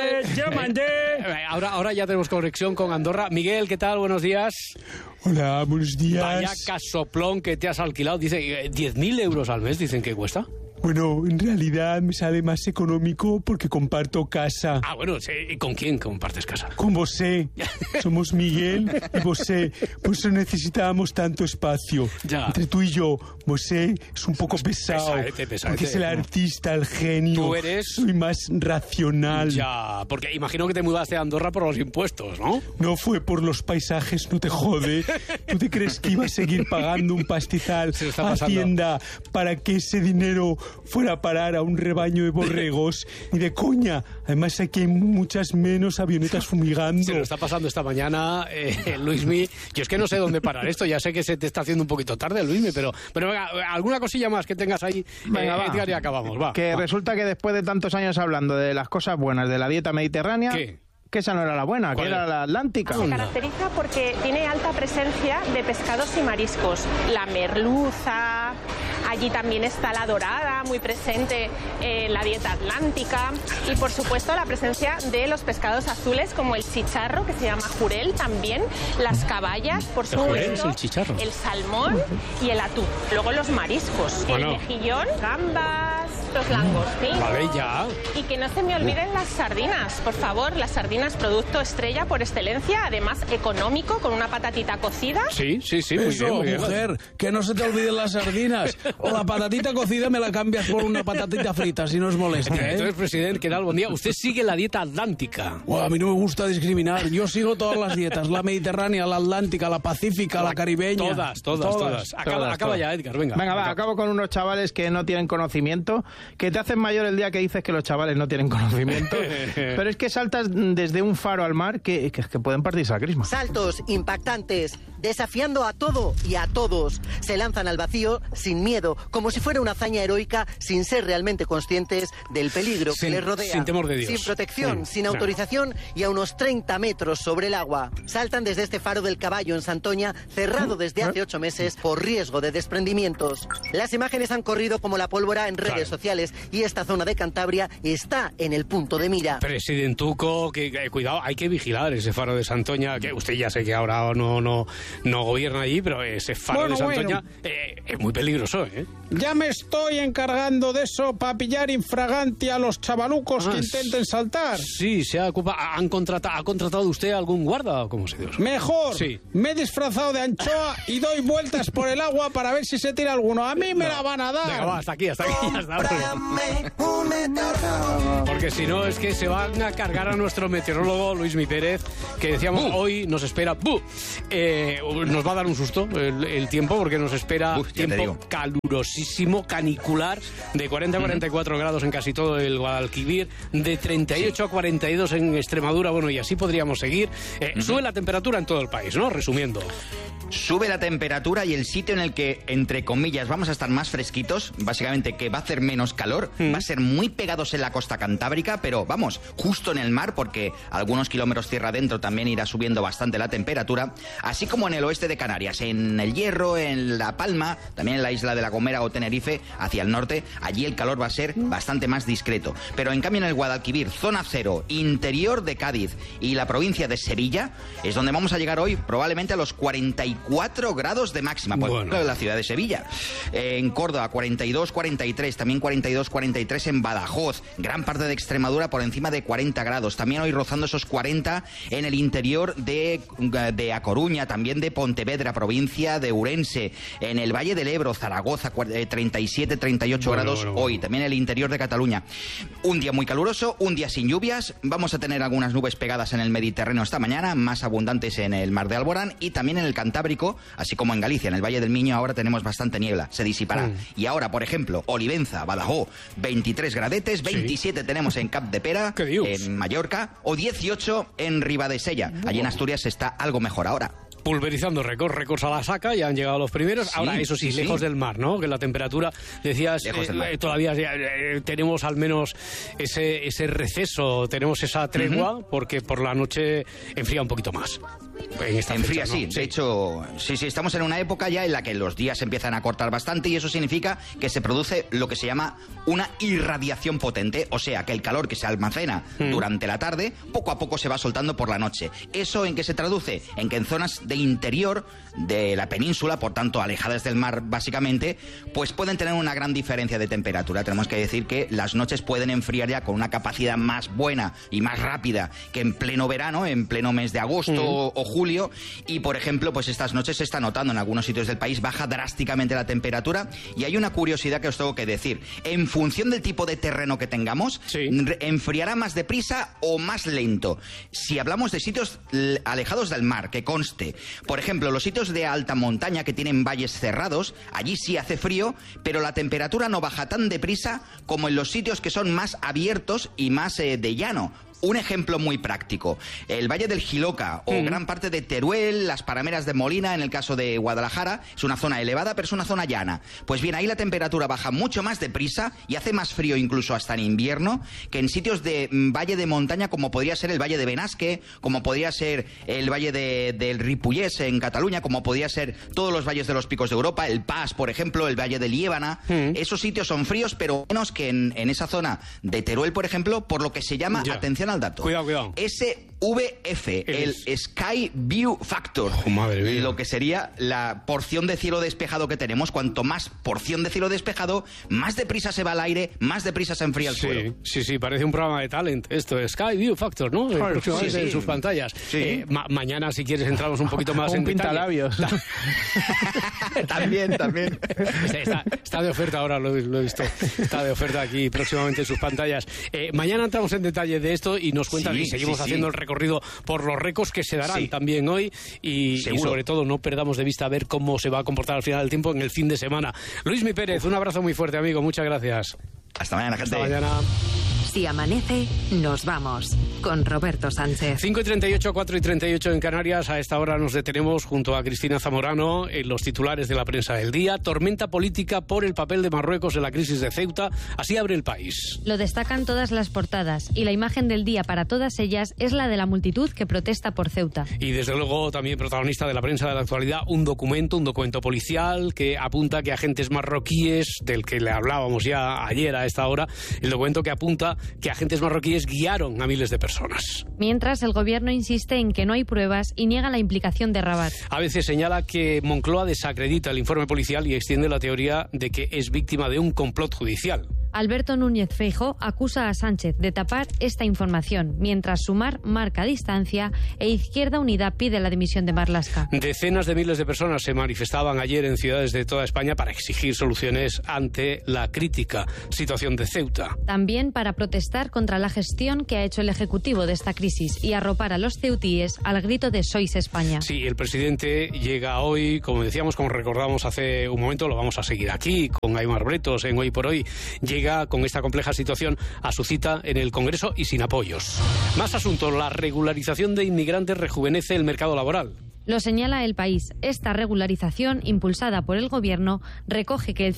yo mandé. Ahora ya tenemos conexión con Andorra. Miguel, ¿qué tal? Buenos días. Hola, buenos días. Vaya casoplón que te has alquilado. Dice 10.000 euros al mes, dicen que cuesta. Bueno, en realidad me sale más económico porque comparto casa. Ah, bueno, sí. ¿Y con quién compartes casa? Con Bosé. Somos Miguel y Bosé. Por eso necesitábamos tanto espacio. Ya. Entre tú y yo, Bosé es un poco pesado. Pesadete. Porque es el artista, el genio. Tú eres... Soy más racional. Ya, porque imagino que te mudaste a Andorra por los impuestos, ¿no? No fue por los paisajes, no te jode. ¿Tú te crees que iba a seguir pagando un pastizal a Hacienda para que ese dinero fuera a parar a un rebaño de borregos? Ni de coña. Además aquí hay muchas menos avionetas fumigando. Se lo está pasando esta mañana, Luismi. Yo es que no sé dónde parar esto. Ya sé que se te está haciendo un poquito tarde, Luismi, pero venga, alguna cosilla más que tengas ahí, Edgar, y acabamos. Va. Resulta que después de tantos años hablando de las cosas buenas de la dieta mediterránea... ¿Qué? Que esa no era la buena, que era la atlántica. Se caracteriza porque tiene alta presencia de pescados y mariscos. La merluza, allí también está la dorada, muy presente en la dieta atlántica. Y por supuesto la presencia de los pescados azules como el chicharro, que se llama jurel también, las caballas, por supuesto, el salmón y el atún. Luego los mariscos, el mejillón, gambas, los langostinos. Vale, ya. Y que no se me olviden las sardinas, por favor, las sardinas, producto estrella por excelencia, además económico, con una patatita cocida. Sí, muy bien, mujer, que no se te olviden las sardinas. O la patatita cocida me la cambias por una patatita frita, si no os molesta, ¿eh? Entonces, presidente, ¿qué tal? Buen día. Usted sigue la dieta atlántica. Bueno, a mí no me gusta discriminar. Yo sigo todas las dietas. La mediterránea, la atlántica, la pacífica, la caribeña. Todas. Acaba ya, Edgar, venga. Venga, va, acabo con unos chavales que no tienen conocimiento que te hacen mayor el día que dices que los chavales no tienen conocimiento, pero es que saltas desde un faro al mar que pueden partirse la crisma. Saltos impactantes, desafiando a todo y a todos. Se lanzan al vacío sin miedo, como si fuera una hazaña heroica, sin ser realmente conscientes del peligro que les rodea. Sin temor de Dios. Sin protección, sin autorización y a unos 30 metros sobre el agua. Saltan desde este faro del Caballo en Santoña, cerrado desde hace 8 meses por riesgo de desprendimientos. Las imágenes han corrido como la pólvora en redes sociales y esta zona de Cantabria está en el punto de mira. Presidentuco, cuidado, hay que vigilar ese faro de Santoña, que usted ya sé que ahora no gobierna allí, pero ese faro de Santoña es muy peligroso, ¿eh? Ya me estoy encargando de eso para pillar infraganti a los chavalucos que intenten saltar. Sí, ¿ha contratado usted algún guarda o cómo se dice? Mejor, sí. Me he disfrazado de anchoa y doy vueltas por el agua para ver si se tira alguno. A mí me la van a dar. Venga, va, hasta aquí, ya está. Porque si no es que se van a cargar a nuestro meteorólogo Luismi Pérez, que decíamos hoy nos espera, nos va a dar un susto el tiempo, porque nos espera tiempo calurosísimo, canicular, de 40 a 44 grados en casi todo el Guadalquivir, de 38 a 42 en Extremadura, bueno, y así podríamos seguir. Sube la temperatura en todo el país, ¿no? Resumiendo. Sube la temperatura y el sitio en el que, entre comillas, vamos a estar más fresquitos, básicamente que va a hacer menos calor, va a ser muy pegados en la costa cantábrica, pero vamos, justo en el mar, porque algunos kilómetros tierra adentro también irá subiendo bastante la temperatura, así como en el oeste de Canarias, en El Hierro, en La Palma, también en la isla de La Gomera o Tenerife, hacia el norte, allí el calor va a ser bastante más discreto. Pero en cambio en el Guadalquivir, zona cero, interior de Cádiz y la provincia de Sevilla, es donde vamos a llegar hoy probablemente a los 44 grados de máxima, por ejemplo, en la ciudad de Sevilla. En Córdoba, 42, 43, también 42, 43 en Badajoz, gran parte de Extremadura por encima de 40 grados, también hoy rozando esos 40 en el interior de A Coruña, también de Pontevedra, provincia de Ourense, en el Valle del Ebro, Zaragoza, 37, 38 grados hoy, también en el interior de Cataluña. Un día muy caluroso, un día sin lluvias, vamos a tener algunas nubes pegadas en el Mediterráneo esta mañana, más abundantes en el Mar de Alborán y también en el Cantábrico, así como en Galicia, en el Valle del Miño ahora tenemos bastante niebla, se disipará. Y ahora, por ejemplo, Olivenza, Badajoz, 23 gradetes, 27 tenemos en Capdepera, en Mallorca, o 18 en Ribadesella. Allí en Asturias está algo mejor ahora. Pulverizando récords a la saca, ya han llegado los primeros. Ahora, eso sí, lejos del mar, ¿no? Que la temperatura, decías, todavía tenemos al menos ese receso, tenemos esa tregua, porque por la noche enfría un poquito más. Enfría, sí. De hecho, sí, estamos en una época ya en la que los días empiezan a cortar bastante y eso significa que se produce lo que se llama una irradiación potente, o sea, que el calor que se almacena durante la tarde, poco a poco se va soltando por la noche. ¿Eso en qué se traduce? En que en zonas de interior de la península, por tanto alejadas del mar básicamente, pues pueden tener una gran diferencia de temperatura. Tenemos que decir que las noches pueden enfriar ya con una capacidad más buena y más rápida que en pleno verano, en pleno mes de agosto o julio, y por ejemplo, pues estas noches se está notando en algunos sitios del país, baja drásticamente la temperatura, y hay una curiosidad que os tengo que decir. En función del tipo de terreno que tengamos, enfriará más deprisa o más lento. Si hablamos de sitios alejados del mar, que conste, por ejemplo, los sitios de alta montaña que tienen valles cerrados, allí sí hace frío, pero la temperatura no baja tan deprisa como en los sitios que son más abiertos y más de llano. Un ejemplo muy práctico, el Valle del Jiloca o gran parte de Teruel, las Parameras de Molina, en el caso de Guadalajara, es una zona elevada, pero es una zona llana. Pues bien, ahí la temperatura baja mucho más deprisa y hace más frío incluso hasta en invierno que en sitios de valle de montaña como podría ser el Valle de Benasque, como podría ser el Valle del Ripollès en Cataluña, como podría ser todos los valles de los picos de Europa, el Pas, por ejemplo, el Valle de Liébana. Esos sitios son fríos, pero menos que en esa zona de Teruel, por ejemplo, por lo que se llama, atención al dato. Cuidado. SVF, el Sky View Factor. Madre mía. Lo que sería la porción de cielo despejado que tenemos. Cuanto más porción de cielo despejado, más deprisa se va al aire, más deprisa se enfría el suelo. Sí, parece un programa de talent. Esto es Sky View Factor, ¿no? Próximamente en sus pantallas. Mañana, si quieres, entramos un poquito más en pintalabios. También. Está de oferta ahora, lo he visto. Está de oferta aquí próximamente en sus pantallas. Mañana entramos en detalle de esto y nos cuentan y seguimos haciendo el recorrido por los récords que se darán también hoy y sobre todo no perdamos de vista a ver cómo se va a comportar al final del tiempo en el fin de semana. Luismi Pérez, un abrazo muy fuerte, amigo, muchas gracias. Hasta mañana, gente. Hasta mañana. Si amanece, nos vamos. Con Roberto Sánchez. 5:38, 4:38 en Canarias. A esta hora nos detenemos junto a Cristina Zamorano en los titulares de la prensa del día. Tormenta política por el papel de Marruecos en la crisis de Ceuta. Así abre El País. Lo destacan todas las portadas y la imagen del día para todas ellas es la de la multitud que protesta por Ceuta. Y desde luego también protagonista de la prensa de la actualidad, un documento policial que apunta que agentes marroquíes, del que le hablábamos ya ayer a esta hora, el documento que apunta que agentes marroquíes guiaron a miles de personas. Mientras, el gobierno insiste en que no hay pruebas y niega la implicación de Rabat. A veces señala que Moncloa desacredita el informe policial y extiende la teoría de que es víctima de un complot judicial. Alberto Núñez Feijóo acusa a Sánchez de tapar esta información, mientras Sumar marca distancia e Izquierda Unida pide la dimisión de Marlaska. Decenas de miles de personas se manifestaban ayer en ciudades de toda España para exigir soluciones ante la crítica situación de Ceuta. También para protestar contra la gestión que ha hecho el Ejecutivo de esta crisis y arropar a los ceutíes al grito de Sois España. Sí, el presidente llega hoy, como decíamos, como recordamos hace un momento, lo vamos a seguir aquí con Aimar Bretos en Hoy por Hoy. Llega con esta compleja situación a su cita en el Congreso y sin apoyos. Más asuntos, la regularización de inmigrantes rejuvenece el mercado laboral. Lo señala El País. Esta regularización, impulsada por el Gobierno, recoge que el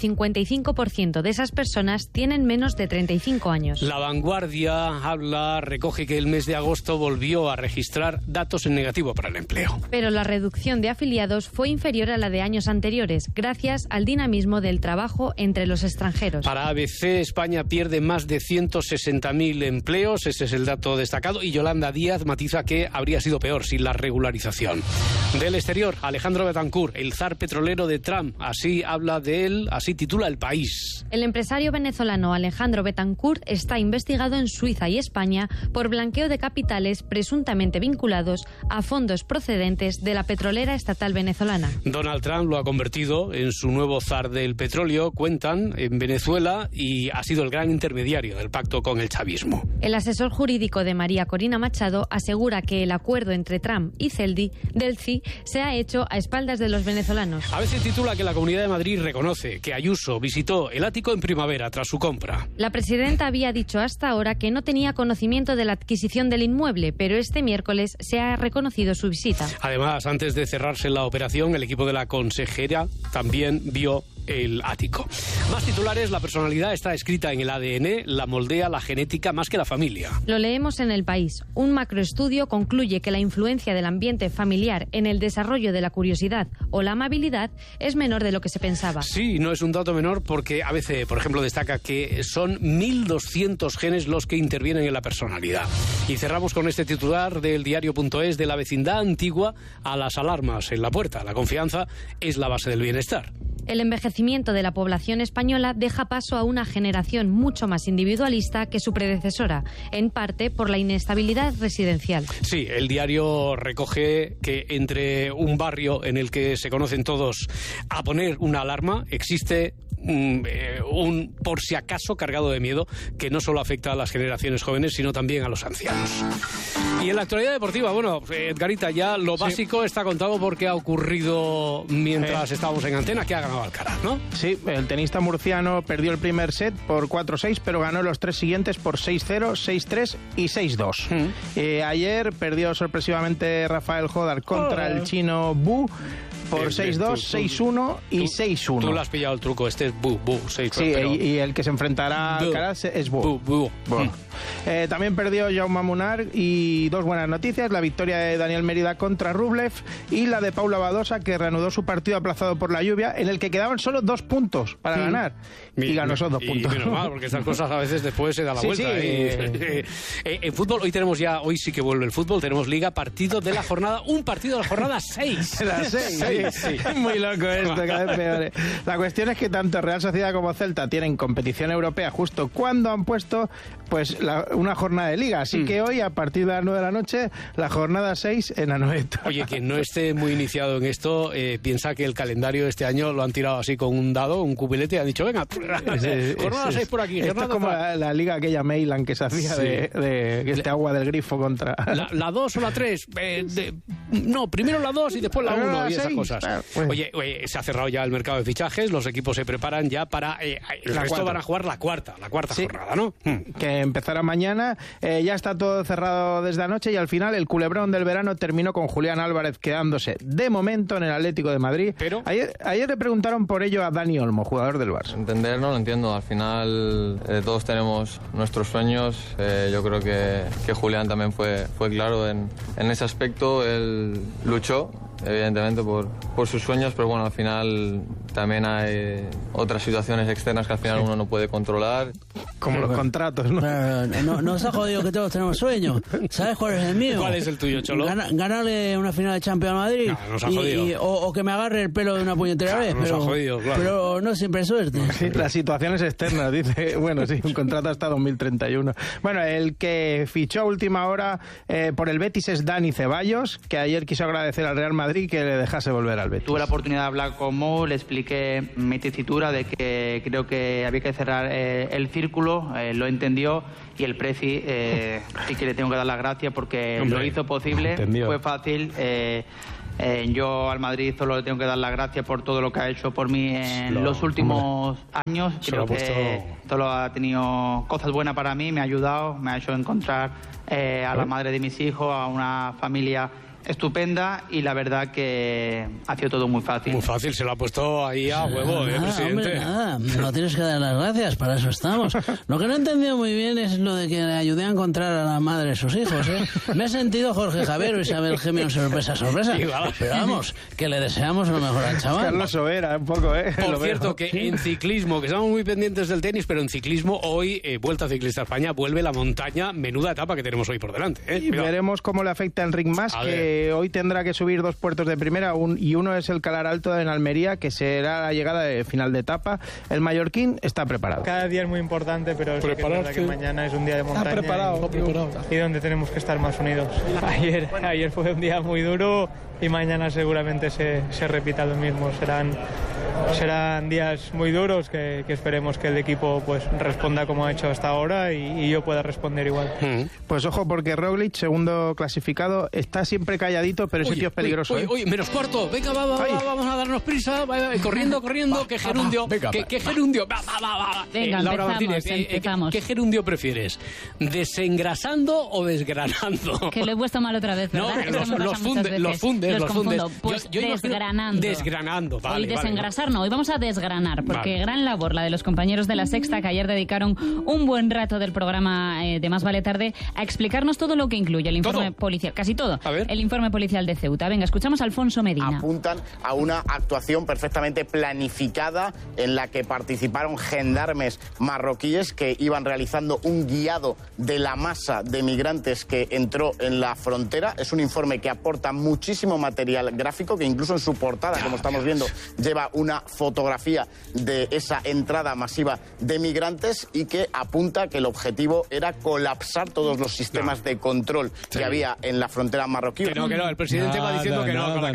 55% de esas personas tienen menos de 35 años. La Vanguardia recoge que el mes de agosto volvió a registrar datos en negativo para el empleo. Pero la reducción de afiliados fue inferior a la de años anteriores, gracias al dinamismo del trabajo entre los extranjeros. Para ABC, España pierde más de 160.000 empleos, ese es el dato destacado, y Yolanda Díaz matiza que habría sido peor sin la regularización. Del exterior, Alejandro Betancourt, el zar petrolero de Trump, así habla de él, así titula El País. El empresario venezolano Alejandro Betancourt está investigado en Suiza y España por blanqueo de capitales presuntamente vinculados a fondos procedentes de la petrolera estatal venezolana. Donald Trump lo ha convertido en su nuevo zar del petróleo, cuentan, en Venezuela, y ha sido el gran intermediario del pacto con el chavismo. El asesor jurídico de María Corina Machado asegura que el acuerdo entre Trump y Celdi del CI se ha hecho a espaldas de los venezolanos. A veces titula que la Comunidad de Madrid reconoce que Ayuso visitó el ático en primavera tras su compra. La presidenta había dicho hasta ahora que no tenía conocimiento de la adquisición del inmueble, pero este miércoles se ha reconocido su visita. Además, antes de cerrarse la operación, el equipo de la consejera también vio el ático. Más titulares, la personalidad está escrita en el ADN, la moldea la genética más que la familia. Lo leemos en El País. Un macroestudio concluye que la influencia del ambiente familiar en el desarrollo de la curiosidad o la amabilidad es menor de lo que se pensaba. Sí, no es un dato menor porque ABC, por ejemplo, destaca que son 1.200 genes los que intervienen en la personalidad. Y cerramos con este titular del diario.es: de la vecindad antigua a las alarmas en la puerta. La confianza es la base del bienestar. El envejecimiento de la población española deja paso a una generación mucho más individualista que su predecesora, en parte por la inestabilidad residencial. Sí, el diario recoge que entre un barrio en el que se conocen todos a poner una alarma, existe un por si acaso cargado de miedo que no solo afecta a las generaciones jóvenes, sino también a los ancianos. Y en la actualidad deportiva, bueno, Edgarita, ya lo básico está contado porque ha ocurrido mientras estábamos en antena, que ha ganado Alcaraz, ¿no? Sí, el tenista murciano perdió el primer set por 4-6, pero ganó los tres siguientes por 6-0, 6-3 y 6-2. Ayer perdió sorpresivamente Rafael Jodar contra el chino Bu por 6-2, 6-1 y 6-1. Tú le has pillado el truco, este es Bu, 6-4. Sí, pero... y el que se enfrentará a Alcaraz es Bu. Bueno. También perdió Jaume Munar, y dos buenas noticias: la victoria de Daniel Mérida contra Rublev y la de Paula Badosa, que reanudó su partido aplazado por la lluvia, en el que quedaban solo 2 puntos para ganar. Y ganó esos 2 puntos. Y menos mal, porque estas cosas a veces después se da la vuelta. Sí. En fútbol, hoy sí que vuelve el fútbol, tenemos Liga, partido de la jornada, un partido de la jornada 6. La 6. Sí. Muy loco esto, cada vez peor. La cuestión es que tanto Real Sociedad como Celta tienen competición europea justo cuando han puesto pues una jornada de Liga. Así que hoy, a partir de las 9 de la noche, la jornada 6 en Anoeta. Oye, quien no esté muy iniciado en esto, piensa que el calendario de este año lo han tirado así con un dado, un cubilete, y han dicho, venga, jornada 6 por aquí. Esto es como la liga aquella Mailand que se hacía de este agua del grifo contra... La 2 o la 3. No, primero la 2 y después la 1 y esas cosas. cosas. Oye, se ha cerrado ya el mercado de fichajes, los equipos se preparan ya para... el resto van a jugar la cuarta jornada, ¿no? Que empezará mañana. Ya está todo cerrado desde anoche y al final el culebrón del verano terminó con Julián Álvarez quedándose de momento en el Atlético de Madrid. Pero ayer le preguntaron por ello a Dani Olmo, jugador del Barça. Entender no lo entiendo. Al final todos tenemos nuestros sueños. Yo creo que Julián también fue claro en ese aspecto. Él luchó evidentemente por sus sueños, pero bueno, al final también hay otras situaciones externas que al final uno no puede controlar. Como los contratos, ¿no? No se ha jodido que todos tenemos sueños. ¿Sabes cuál es el mío? ¿Cuál es el tuyo, Cholo? Ganarle una final de Champions a Madrid. No se ha jodido. O que me agarre el pelo de una puñetera vez. Nos ha jodido, claro. Pero no siempre es suerte. Sí, las situaciones externas, dice. Bueno, sí, un contrato hasta 2031. Bueno, el que fichó a última hora por el Betis es Dani Ceballos, que ayer quiso agradecer al Real Madrid que le dejase volver al Betis. Tuve la oportunidad de hablar con Mo, le expliqué mi tesitura de que creo que había que cerrar el círculo, lo entendió y el Preci sí que le tengo que dar las gracias porque lo hizo posible, fue fácil. Yo al Madrid solo le tengo que dar las gracias por todo lo que ha hecho por mí en los últimos años. Creo que solo ha tenido cosas buenas para mí, me ha ayudado, me ha hecho encontrar a la madre de mis hijos, a una familia estupenda y la verdad que ha sido todo muy fácil. Muy fácil, se lo ha puesto ahí a huevo, presidente. Hombre, nada, no tienes que dar las gracias, para eso estamos. Lo que no he entendido muy bien es lo de que le ayudé a encontrar a la madre de sus hijos, ¿eh? Me he sentido Jorge Javier o Isabel Gemio sorpresa. Pero vamos, que le deseamos lo mejor al chaval. Carlos Sobera, un poco, ¿eh? Por cierto, que en ciclismo, que estamos muy pendientes del tenis, pero en ciclismo hoy, Vuelta Ciclista a España, vuelve la montaña, menuda etapa que tenemos hoy por delante. Y veremos cómo le afecta a Enric Mas, que hoy tendrá que subir 2 puertos de primera y uno es el Calar Alto en Almería, que será la llegada de final de etapa. El mallorquín está preparado. Cada día es muy importante, pero sí que es verdad que mañana es un día de montaña y donde tenemos que estar más unidos. Ayer fue un día muy duro y mañana seguramente se repita lo mismo. Serán días muy duros que esperemos que el equipo pues responda como ha hecho hasta ahora y yo pueda responder igual. Pues ojo, porque Roglic, segundo clasificado, está siempre calladito, pero ese tío es peligroso. Oye, menos cuarto, venga, vamos a darnos prisa, corriendo, que gerundio, que gerundio, Venga, Laura empezamos. ¿Qué gerundio prefieres? ¿Desengrasando o desgranando? Que lo he puesto mal otra vez, ¿verdad? Los fundes. Pues yo desgranando. Desgranando, vale. Hoy desengrasar no, hoy vamos a desgranar, porque gran labor la de los compañeros de La Sexta, que ayer dedicaron un buen rato del programa de Más Vale Tarde a explicarnos todo lo que incluye el informe policial, casi todo, el informe policial de Ceuta. Venga, escuchamos a Alfonso Medina. Apuntan a una actuación perfectamente planificada en la que participaron gendarmes marroquíes que iban realizando un guiado de la masa de migrantes que entró en la frontera. Es un informe que aporta muchísimo material gráfico, que incluso en su portada, como estamos viendo, lleva una fotografía de esa entrada masiva de migrantes y que apunta que el objetivo era colapsar todos los sistemas de control que había en la frontera marroquí. Que no, el presidente va diciendo que no.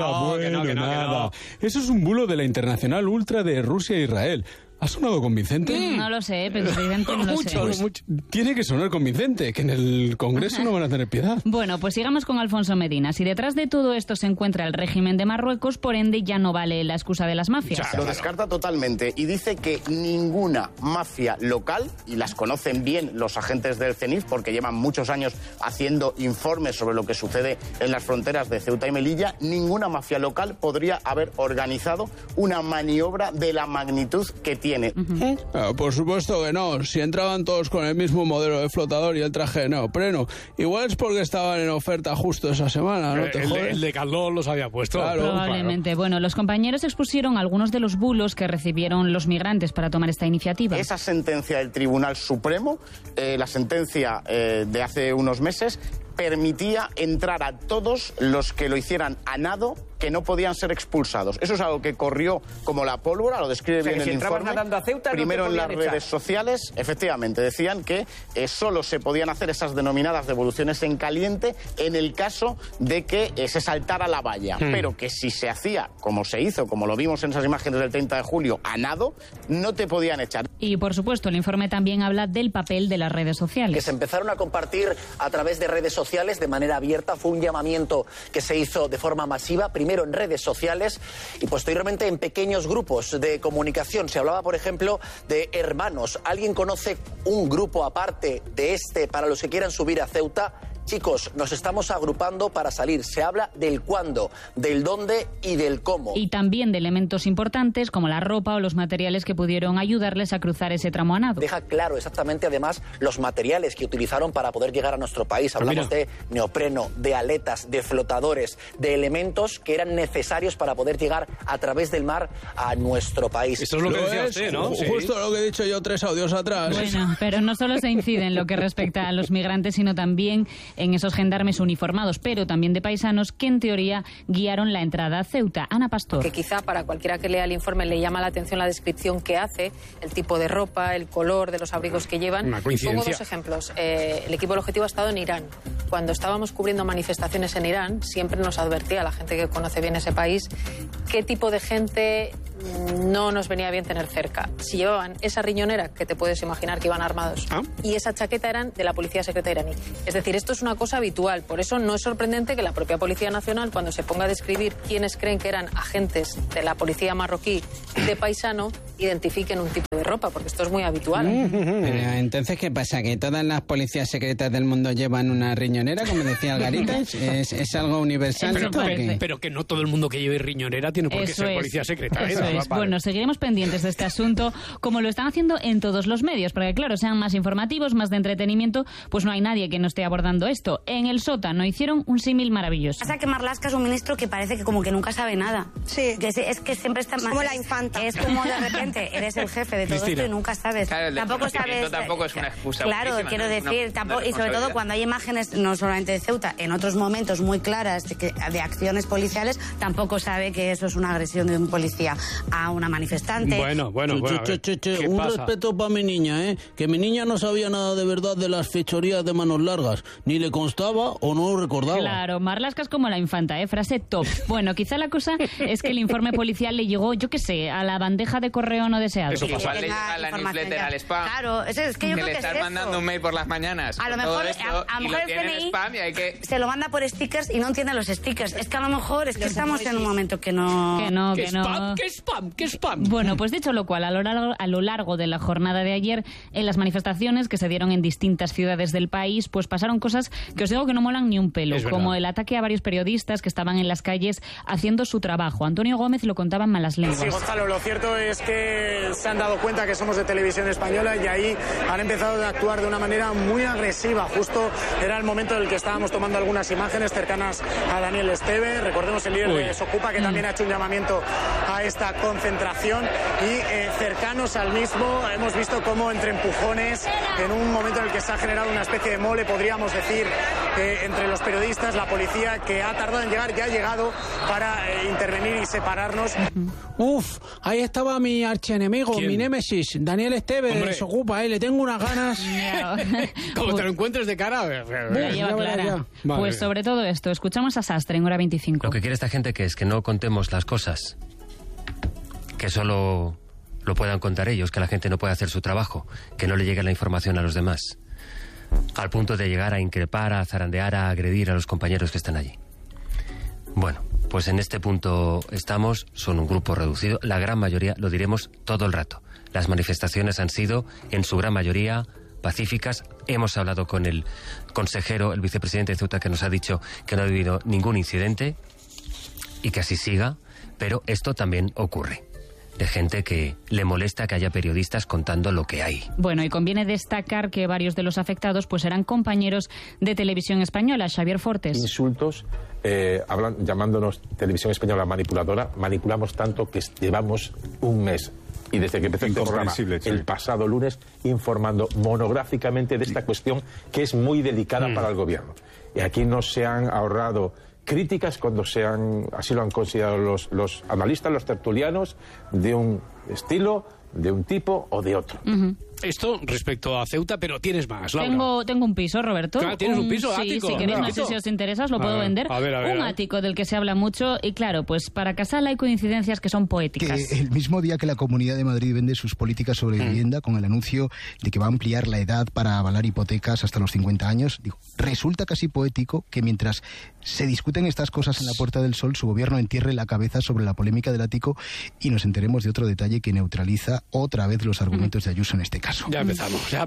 Eso es un bulo de la Internacional Ultra de Rusia e Israel. ¿Ha sonado convincente? No lo sé, pero presidente no lo sé. Pues tiene que sonar convincente, que en el Congreso no van a tener piedad. Bueno, pues sigamos con Alfonso Medina. Si detrás de todo esto se encuentra el régimen de Marruecos, por ende ya no vale la excusa de las mafias. Lo descarta totalmente y dice que ninguna mafia local, y las conocen bien los agentes del CENIF porque llevan muchos años haciendo informes sobre lo que sucede en las fronteras de Ceuta y Melilla, ninguna mafia local podría haber organizado una maniobra de la magnitud que tiene. Por supuesto que no. Si entraban todos con el mismo modelo de flotador y el traje de neopreno, igual es porque estaban en oferta justo esa semana, ¿no? El de Caldón los había puesto. Claro, probablemente. Claro. Bueno, los compañeros expusieron algunos de los bulos que recibieron los migrantes para tomar esta iniciativa. Esa sentencia del Tribunal Supremo, la sentencia de hace unos meses, permitía entrar a todos los que lo hicieran a nado, que no podían ser expulsados. Eso es algo que corrió como la pólvora, lo describe bien el informe. A Ceuta, primero no en las redes sociales, efectivamente, decían que solo se podían hacer esas denominadas devoluciones en caliente en el caso de que se saltara la valla, pero que si se hacía, como se hizo, como lo vimos en esas imágenes del 30 de julio, a nado, no te podían echar. Y, por supuesto, el informe también habla del papel de las redes sociales. Que se empezaron a compartir a través de redes sociales de manera abierta. Fue un llamamiento que se hizo de forma masiva. Primero primero en redes sociales y posteriormente en pequeños grupos de comunicación. Se hablaba, por ejemplo, de hermanos. ¿Alguien conoce un grupo aparte de este para los que quieran subir a Ceuta? Chicos, nos estamos agrupando para salir. Se habla del cuándo, del dónde y del cómo. Y también de elementos importantes como la ropa o los materiales que pudieron ayudarles a cruzar ese tramo a nado. Deja claro exactamente, además, los materiales que utilizaron para poder llegar a nuestro país. Hablamos de neopreno, de aletas, de flotadores, de elementos que eran necesarios para poder llegar a través del mar a nuestro país. Eso es lo que decía usted, ¿no? Justo lo que he dicho yo 3 audios atrás. Bueno, pero no solo se incide en lo que respecta a los migrantes, sino también en esos gendarmes uniformados, pero también de paisanos que en teoría guiaron la entrada a Ceuta. Ana Pastor. Que quizá para cualquiera que lea el informe le llama la atención la descripción que hace, el tipo de ropa, el color de los abrigos que llevan. Una coincidencia. Pongo 2 ejemplos. El equipo del objetivo ha estado en Irán. Cuando estábamos cubriendo manifestaciones en Irán, siempre nos advertía la gente que conoce bien ese país qué tipo de gente no nos venía bien tener cerca. Si llevaban esa riñonera, que te puedes imaginar que iban armados, y esa chaqueta eran de la Policía Secreta iraní. Es decir, esto es una cosa habitual. Por eso no es sorprendente que la propia Policía Nacional, cuando se ponga a describir quiénes creen que eran agentes de la policía marroquí de paisano, identifiquen un tipo de ropa, porque esto es muy habitual. Pero entonces, ¿qué pasa? ¿Que todas las policías secretas del mundo llevan una riñonera, como decía Algarita? ¿Es algo universal? Pero que no todo el mundo que lleve riñonera tiene por qué ser policía secreta. Eso es. Bueno, seguiremos pendientes de este asunto, como lo están haciendo en todos los medios, porque claro, sean más informativos, más de entretenimiento, pues no hay nadie que no esté abordando esto. En el sótano hicieron un símil maravilloso. Pasa que Marlaska es un ministro que parece que como que nunca sabe nada. Sí. Que es que siempre está... Como la infanta. Es como de repente eres el jefe de todo esto y nunca sabes. Claro, tampoco sabes... tampoco es una excusa. Claro, quiero decir, tampoco, y sobre todo cuando hay imágenes, no solamente de Ceuta, en otros momentos muy claras de acciones policiales, tampoco sabe que eso es una agresión de un policía a una manifestante. Bueno. Un respeto para mi niña, que mi niña no sabía nada de verdad de las fechorías de manos largas, ni le constaba o no lo recordaba. Claro, Marlaska es como la infanta, frase top. Bueno, quizá la cosa es que el informe policial le llegó, yo qué sé, a la bandeja de correo no deseado. Eso pasa. Le llega a la newsletter, al spam. Claro, es que yo creo que le están mandando un mail por las mañanas. A lo mejor, a lo mejor el CNI spam y hay que... se lo manda por stickers y no entiende los stickers. Es que a lo mejor es que estamos en un momento que no... ¿Qué spam? Bueno, pues dicho lo cual, a lo largo de la jornada de ayer, en las manifestaciones que se dieron en distintas ciudades del país, pues pasaron cosas que os digo que no molan ni un pelo, como el ataque a varios periodistas que estaban en las calles haciendo su trabajo. Antonio Gómez lo contaba en Malas Lenguas. Sí, Gonzalo, lo cierto es que se han dado cuenta que somos de Televisión Española y ahí han empezado a actuar de una manera muy agresiva. Justo era el momento en el que estábamos tomando algunas imágenes cercanas a Daniel Esteve. Recordemos el líder de Desokupa, que también ha hecho un llamamiento a esta concentración. Y cercanos al mismo hemos visto cómo entre empujones, en un momento en el que se ha generado una especie de mole, podríamos decir, entre los periodistas, la policía, que ha tardado en llegar, ya ha llegado para intervenir y separarnos. Uf, ahí estaba mi archienemigo, mi némesis, Daniel Esteve, de Desokupa, le tengo unas ganas. Como te lo encuentres de cara. La lleva clara. Pues sobre todo esto, escuchamos a Sastre en Hora 25. Lo que quiere esta gente que es que no contemos las cosas, que solo lo puedan contar ellos, que la gente no pueda hacer su trabajo, que no le llegue la información a los demás, al punto de llegar a increpar, a zarandear, a agredir a los compañeros que están allí. Bueno, pues en este punto estamos, son un grupo reducido, la gran mayoría, lo diremos todo el rato. Las manifestaciones han sido, en su gran mayoría, pacíficas. Hemos hablado con el consejero, el vicepresidente de Ceuta, que nos ha dicho que no ha habido ningún incidente y que así siga, pero esto también ocurre. De gente que le molesta que haya periodistas contando lo que hay. Bueno, y conviene destacar que varios de los afectados pues eran compañeros de Televisión Española. Xavier Fortes. Insultos, llamándonos Televisión Española manipuladora. Manipulamos tanto que llevamos un mes, y desde que empezó el programa, el pasado lunes, informando monográficamente de esta cuestión que es muy delicada para el gobierno. Y aquí no se han ahorrado críticas cuando así lo han considerado los analistas, los tertulianos, de un estilo, de un tipo o de otro. Esto respecto a Ceuta, pero tienes más, Laura. Tengo un piso, Roberto. ¿Tienes un piso? Sí, ático. Si queréis, no sé si os interesa, os lo puedo vender. A ver, un ático del que se habla mucho y claro, pues para Casal hay coincidencias que son poéticas. Que el mismo día que la Comunidad de Madrid vende sus políticas sobre vivienda con el anuncio de que va a ampliar la edad para avalar hipotecas hasta los 50 años, digo, resulta casi poético que mientras se discuten estas cosas en la Puerta del Sol, su gobierno entierre la cabeza sobre la polémica del ático y nos enteremos de otro detalle que neutraliza otra vez los argumentos de Ayuso en este caso. Ya empezamos. Ya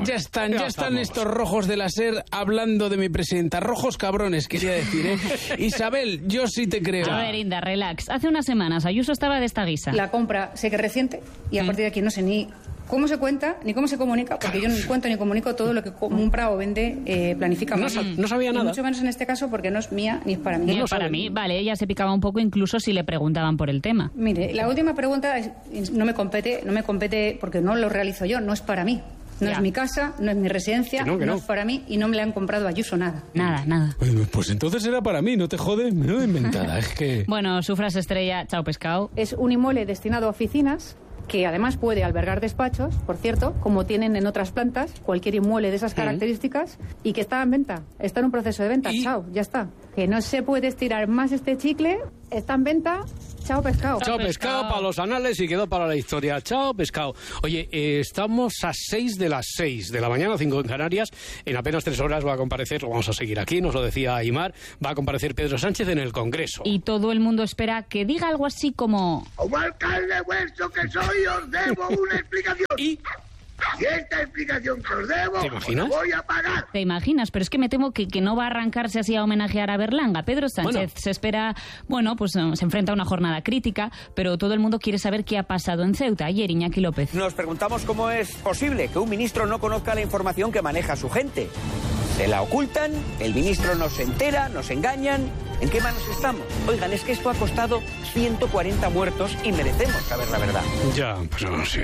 están estos rojos de la SER hablando de mi presidenta. Rojos cabrones, quería decir, ¿eh? Isabel, yo sí te creo. A ver, Inda, relax. Hace unas semanas Ayuso estaba de esta guisa. La compra sé que es reciente y a partir de aquí no sé ni cómo se cuenta ni cómo se comunica, porque yo ni cuento ni comunico todo lo que compra o vende, planifica. No sabía nada. Y mucho menos en este caso porque no es mía ni es para mí. Ni es para mí. Vale, ella se picaba un poco incluso si le preguntaban por el tema. Mire, la última pregunta no me compete porque no lo realizo yo, no es para mí. No es mi casa, no es mi residencia, no es para mí y no me la han comprado a Ayuso nada. Nada. Pues entonces era para mí, no te jodes, menuda inventada, es que... Bueno, su frase estrella, chao pescado. Es un inmueble destinado a oficinas que además puede albergar despachos, por cierto, como tienen en otras plantas, cualquier inmueble de esas características, y que está en venta, está en un proceso de venta, chao, ya está. Que no se puede estirar más este chicle, está en venta, chao pescado. Chao pescado para los anales y quedó para la historia. Chao pescado. Oye, estamos a 6 de las 6 de la mañana, 5 en Canarias. En apenas 3 horas va a comparecer, lo vamos a seguir aquí, nos lo decía Aimar, va a comparecer Pedro Sánchez en el Congreso. Y todo el mundo espera que diga algo así como... Como alcalde vuestro que soy, os debo una explicación. Y esta explicación que os debo, ¿te imaginas? Os voy a pagar. Te imaginas, pero es que me temo que no va a arrancarse así a homenajear a Berlanga. Pedro Sánchez se espera, pues se enfrenta a una jornada crítica, pero todo el mundo quiere saber qué ha pasado en Ceuta. Ayer Iñaki López. Nos preguntamos cómo es posible que un ministro no conozca la información que maneja su gente. Se la ocultan, el ministro no se entera, nos engañan. ¿En qué manos estamos? Oigan, es que esto ha costado 140 muertos y merecemos saber la verdad. Ya, pero sí.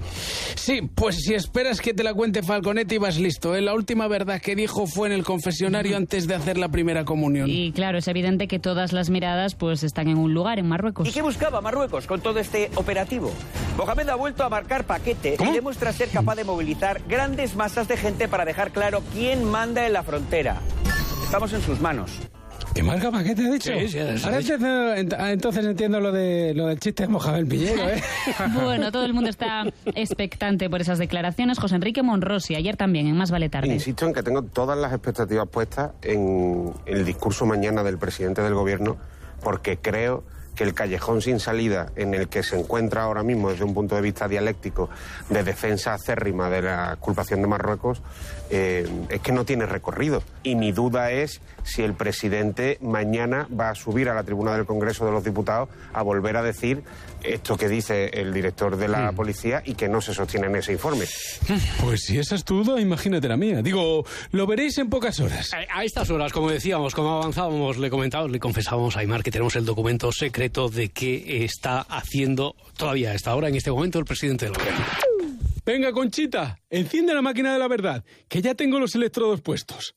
Sí, pues si esperas que te la cuente Falconetti vas listo, ¿eh? La última verdad que dijo fue en el confesionario antes de hacer la primera comunión. Y claro, es evidente que todas las miradas pues están en un lugar, en Marruecos. ¿Y qué buscaba Marruecos con todo este operativo? Mohamed ha vuelto a marcar paquete y demuestra ser capaz de movilizar grandes masas de gente para dejar claro quién manda en la frontera. Estamos en sus manos. ¿Qué marca paquete ha dicho? Sí, ahora entonces entiendo lo del chiste de Mohamed Pillero, ¿eh? Bueno, todo el mundo está expectante por esas declaraciones. José Enrique Monrosi, ayer también, en Más Vale Tarde. Insisto en que tengo todas las expectativas puestas en el discurso mañana del presidente del gobierno, porque creo que el callejón sin salida en el que se encuentra ahora mismo desde un punto de vista dialéctico de defensa acérrima de la culpación de Marruecos es que no tiene recorrido. Y mi duda es si el presidente mañana va a subir a la tribuna del Congreso de los Diputados a volver a decir esto que dice el director de la policía y que no se sostiene en ese informe. Pues si esa es tu duda, imagínate la mía. Digo, lo veréis en pocas horas. A estas horas, como decíamos, como avanzábamos, le confesábamos a Aimar que tenemos el documento secreto de qué está haciendo todavía a esta hora, en este momento, el presidente del gobierno. Venga, Conchita, enciende la máquina de la verdad, que ya tengo los electrodos puestos.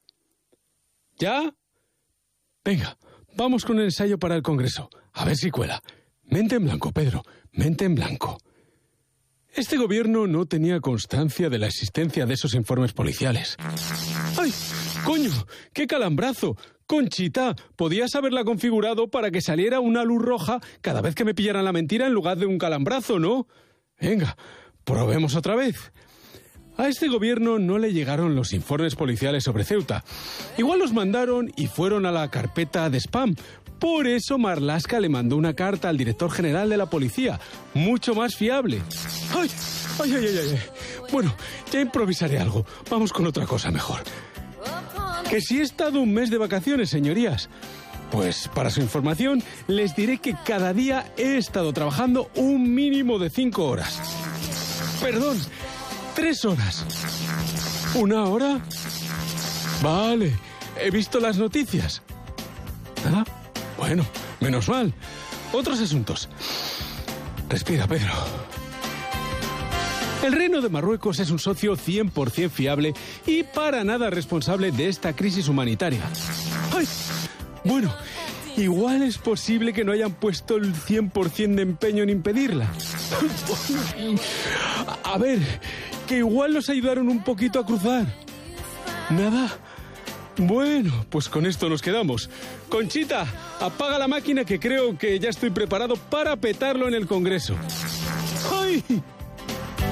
¿Ya? Venga, vamos con el ensayo para el Congreso. A ver si cuela. Mente en blanco, Pedro, mente en blanco. Este gobierno no tenía constancia de la existencia de esos informes policiales. ¡Ay, coño! ¡Qué calambrazo! Conchita, podías haberla configurado para que saliera una luz roja cada vez que me pillaran la mentira en lugar de un calambrazo, ¿no? Venga, probemos otra vez. A este gobierno no le llegaron los informes policiales sobre Ceuta. Igual los mandaron y fueron a la carpeta de spam. Por eso Marlaska le mandó una carta al director general de la policía, mucho más fiable. ¡Ay! Bueno, ya improvisaré algo. Vamos con otra cosa mejor. Que si he estado un mes de vacaciones, señorías. Pues para su información, les diré que cada día he estado trabajando un mínimo de 5 horas. Perdón, 3 horas. ¿1 hora? Vale, he visto las noticias. ¿Nada? Bueno, menos mal. Otros asuntos. Respira, Pedro. El Reino de Marruecos es un socio 100% fiable y para nada responsable de esta crisis humanitaria. ¡Ay! Bueno, igual es posible que no hayan puesto el 100% de empeño en impedirla. A ver, que igual nos ayudaron un poquito a cruzar. ¿Nada? Bueno, pues con esto nos quedamos. Conchita, apaga la máquina que creo que ya estoy preparado para petarlo en el Congreso. ¡Ay!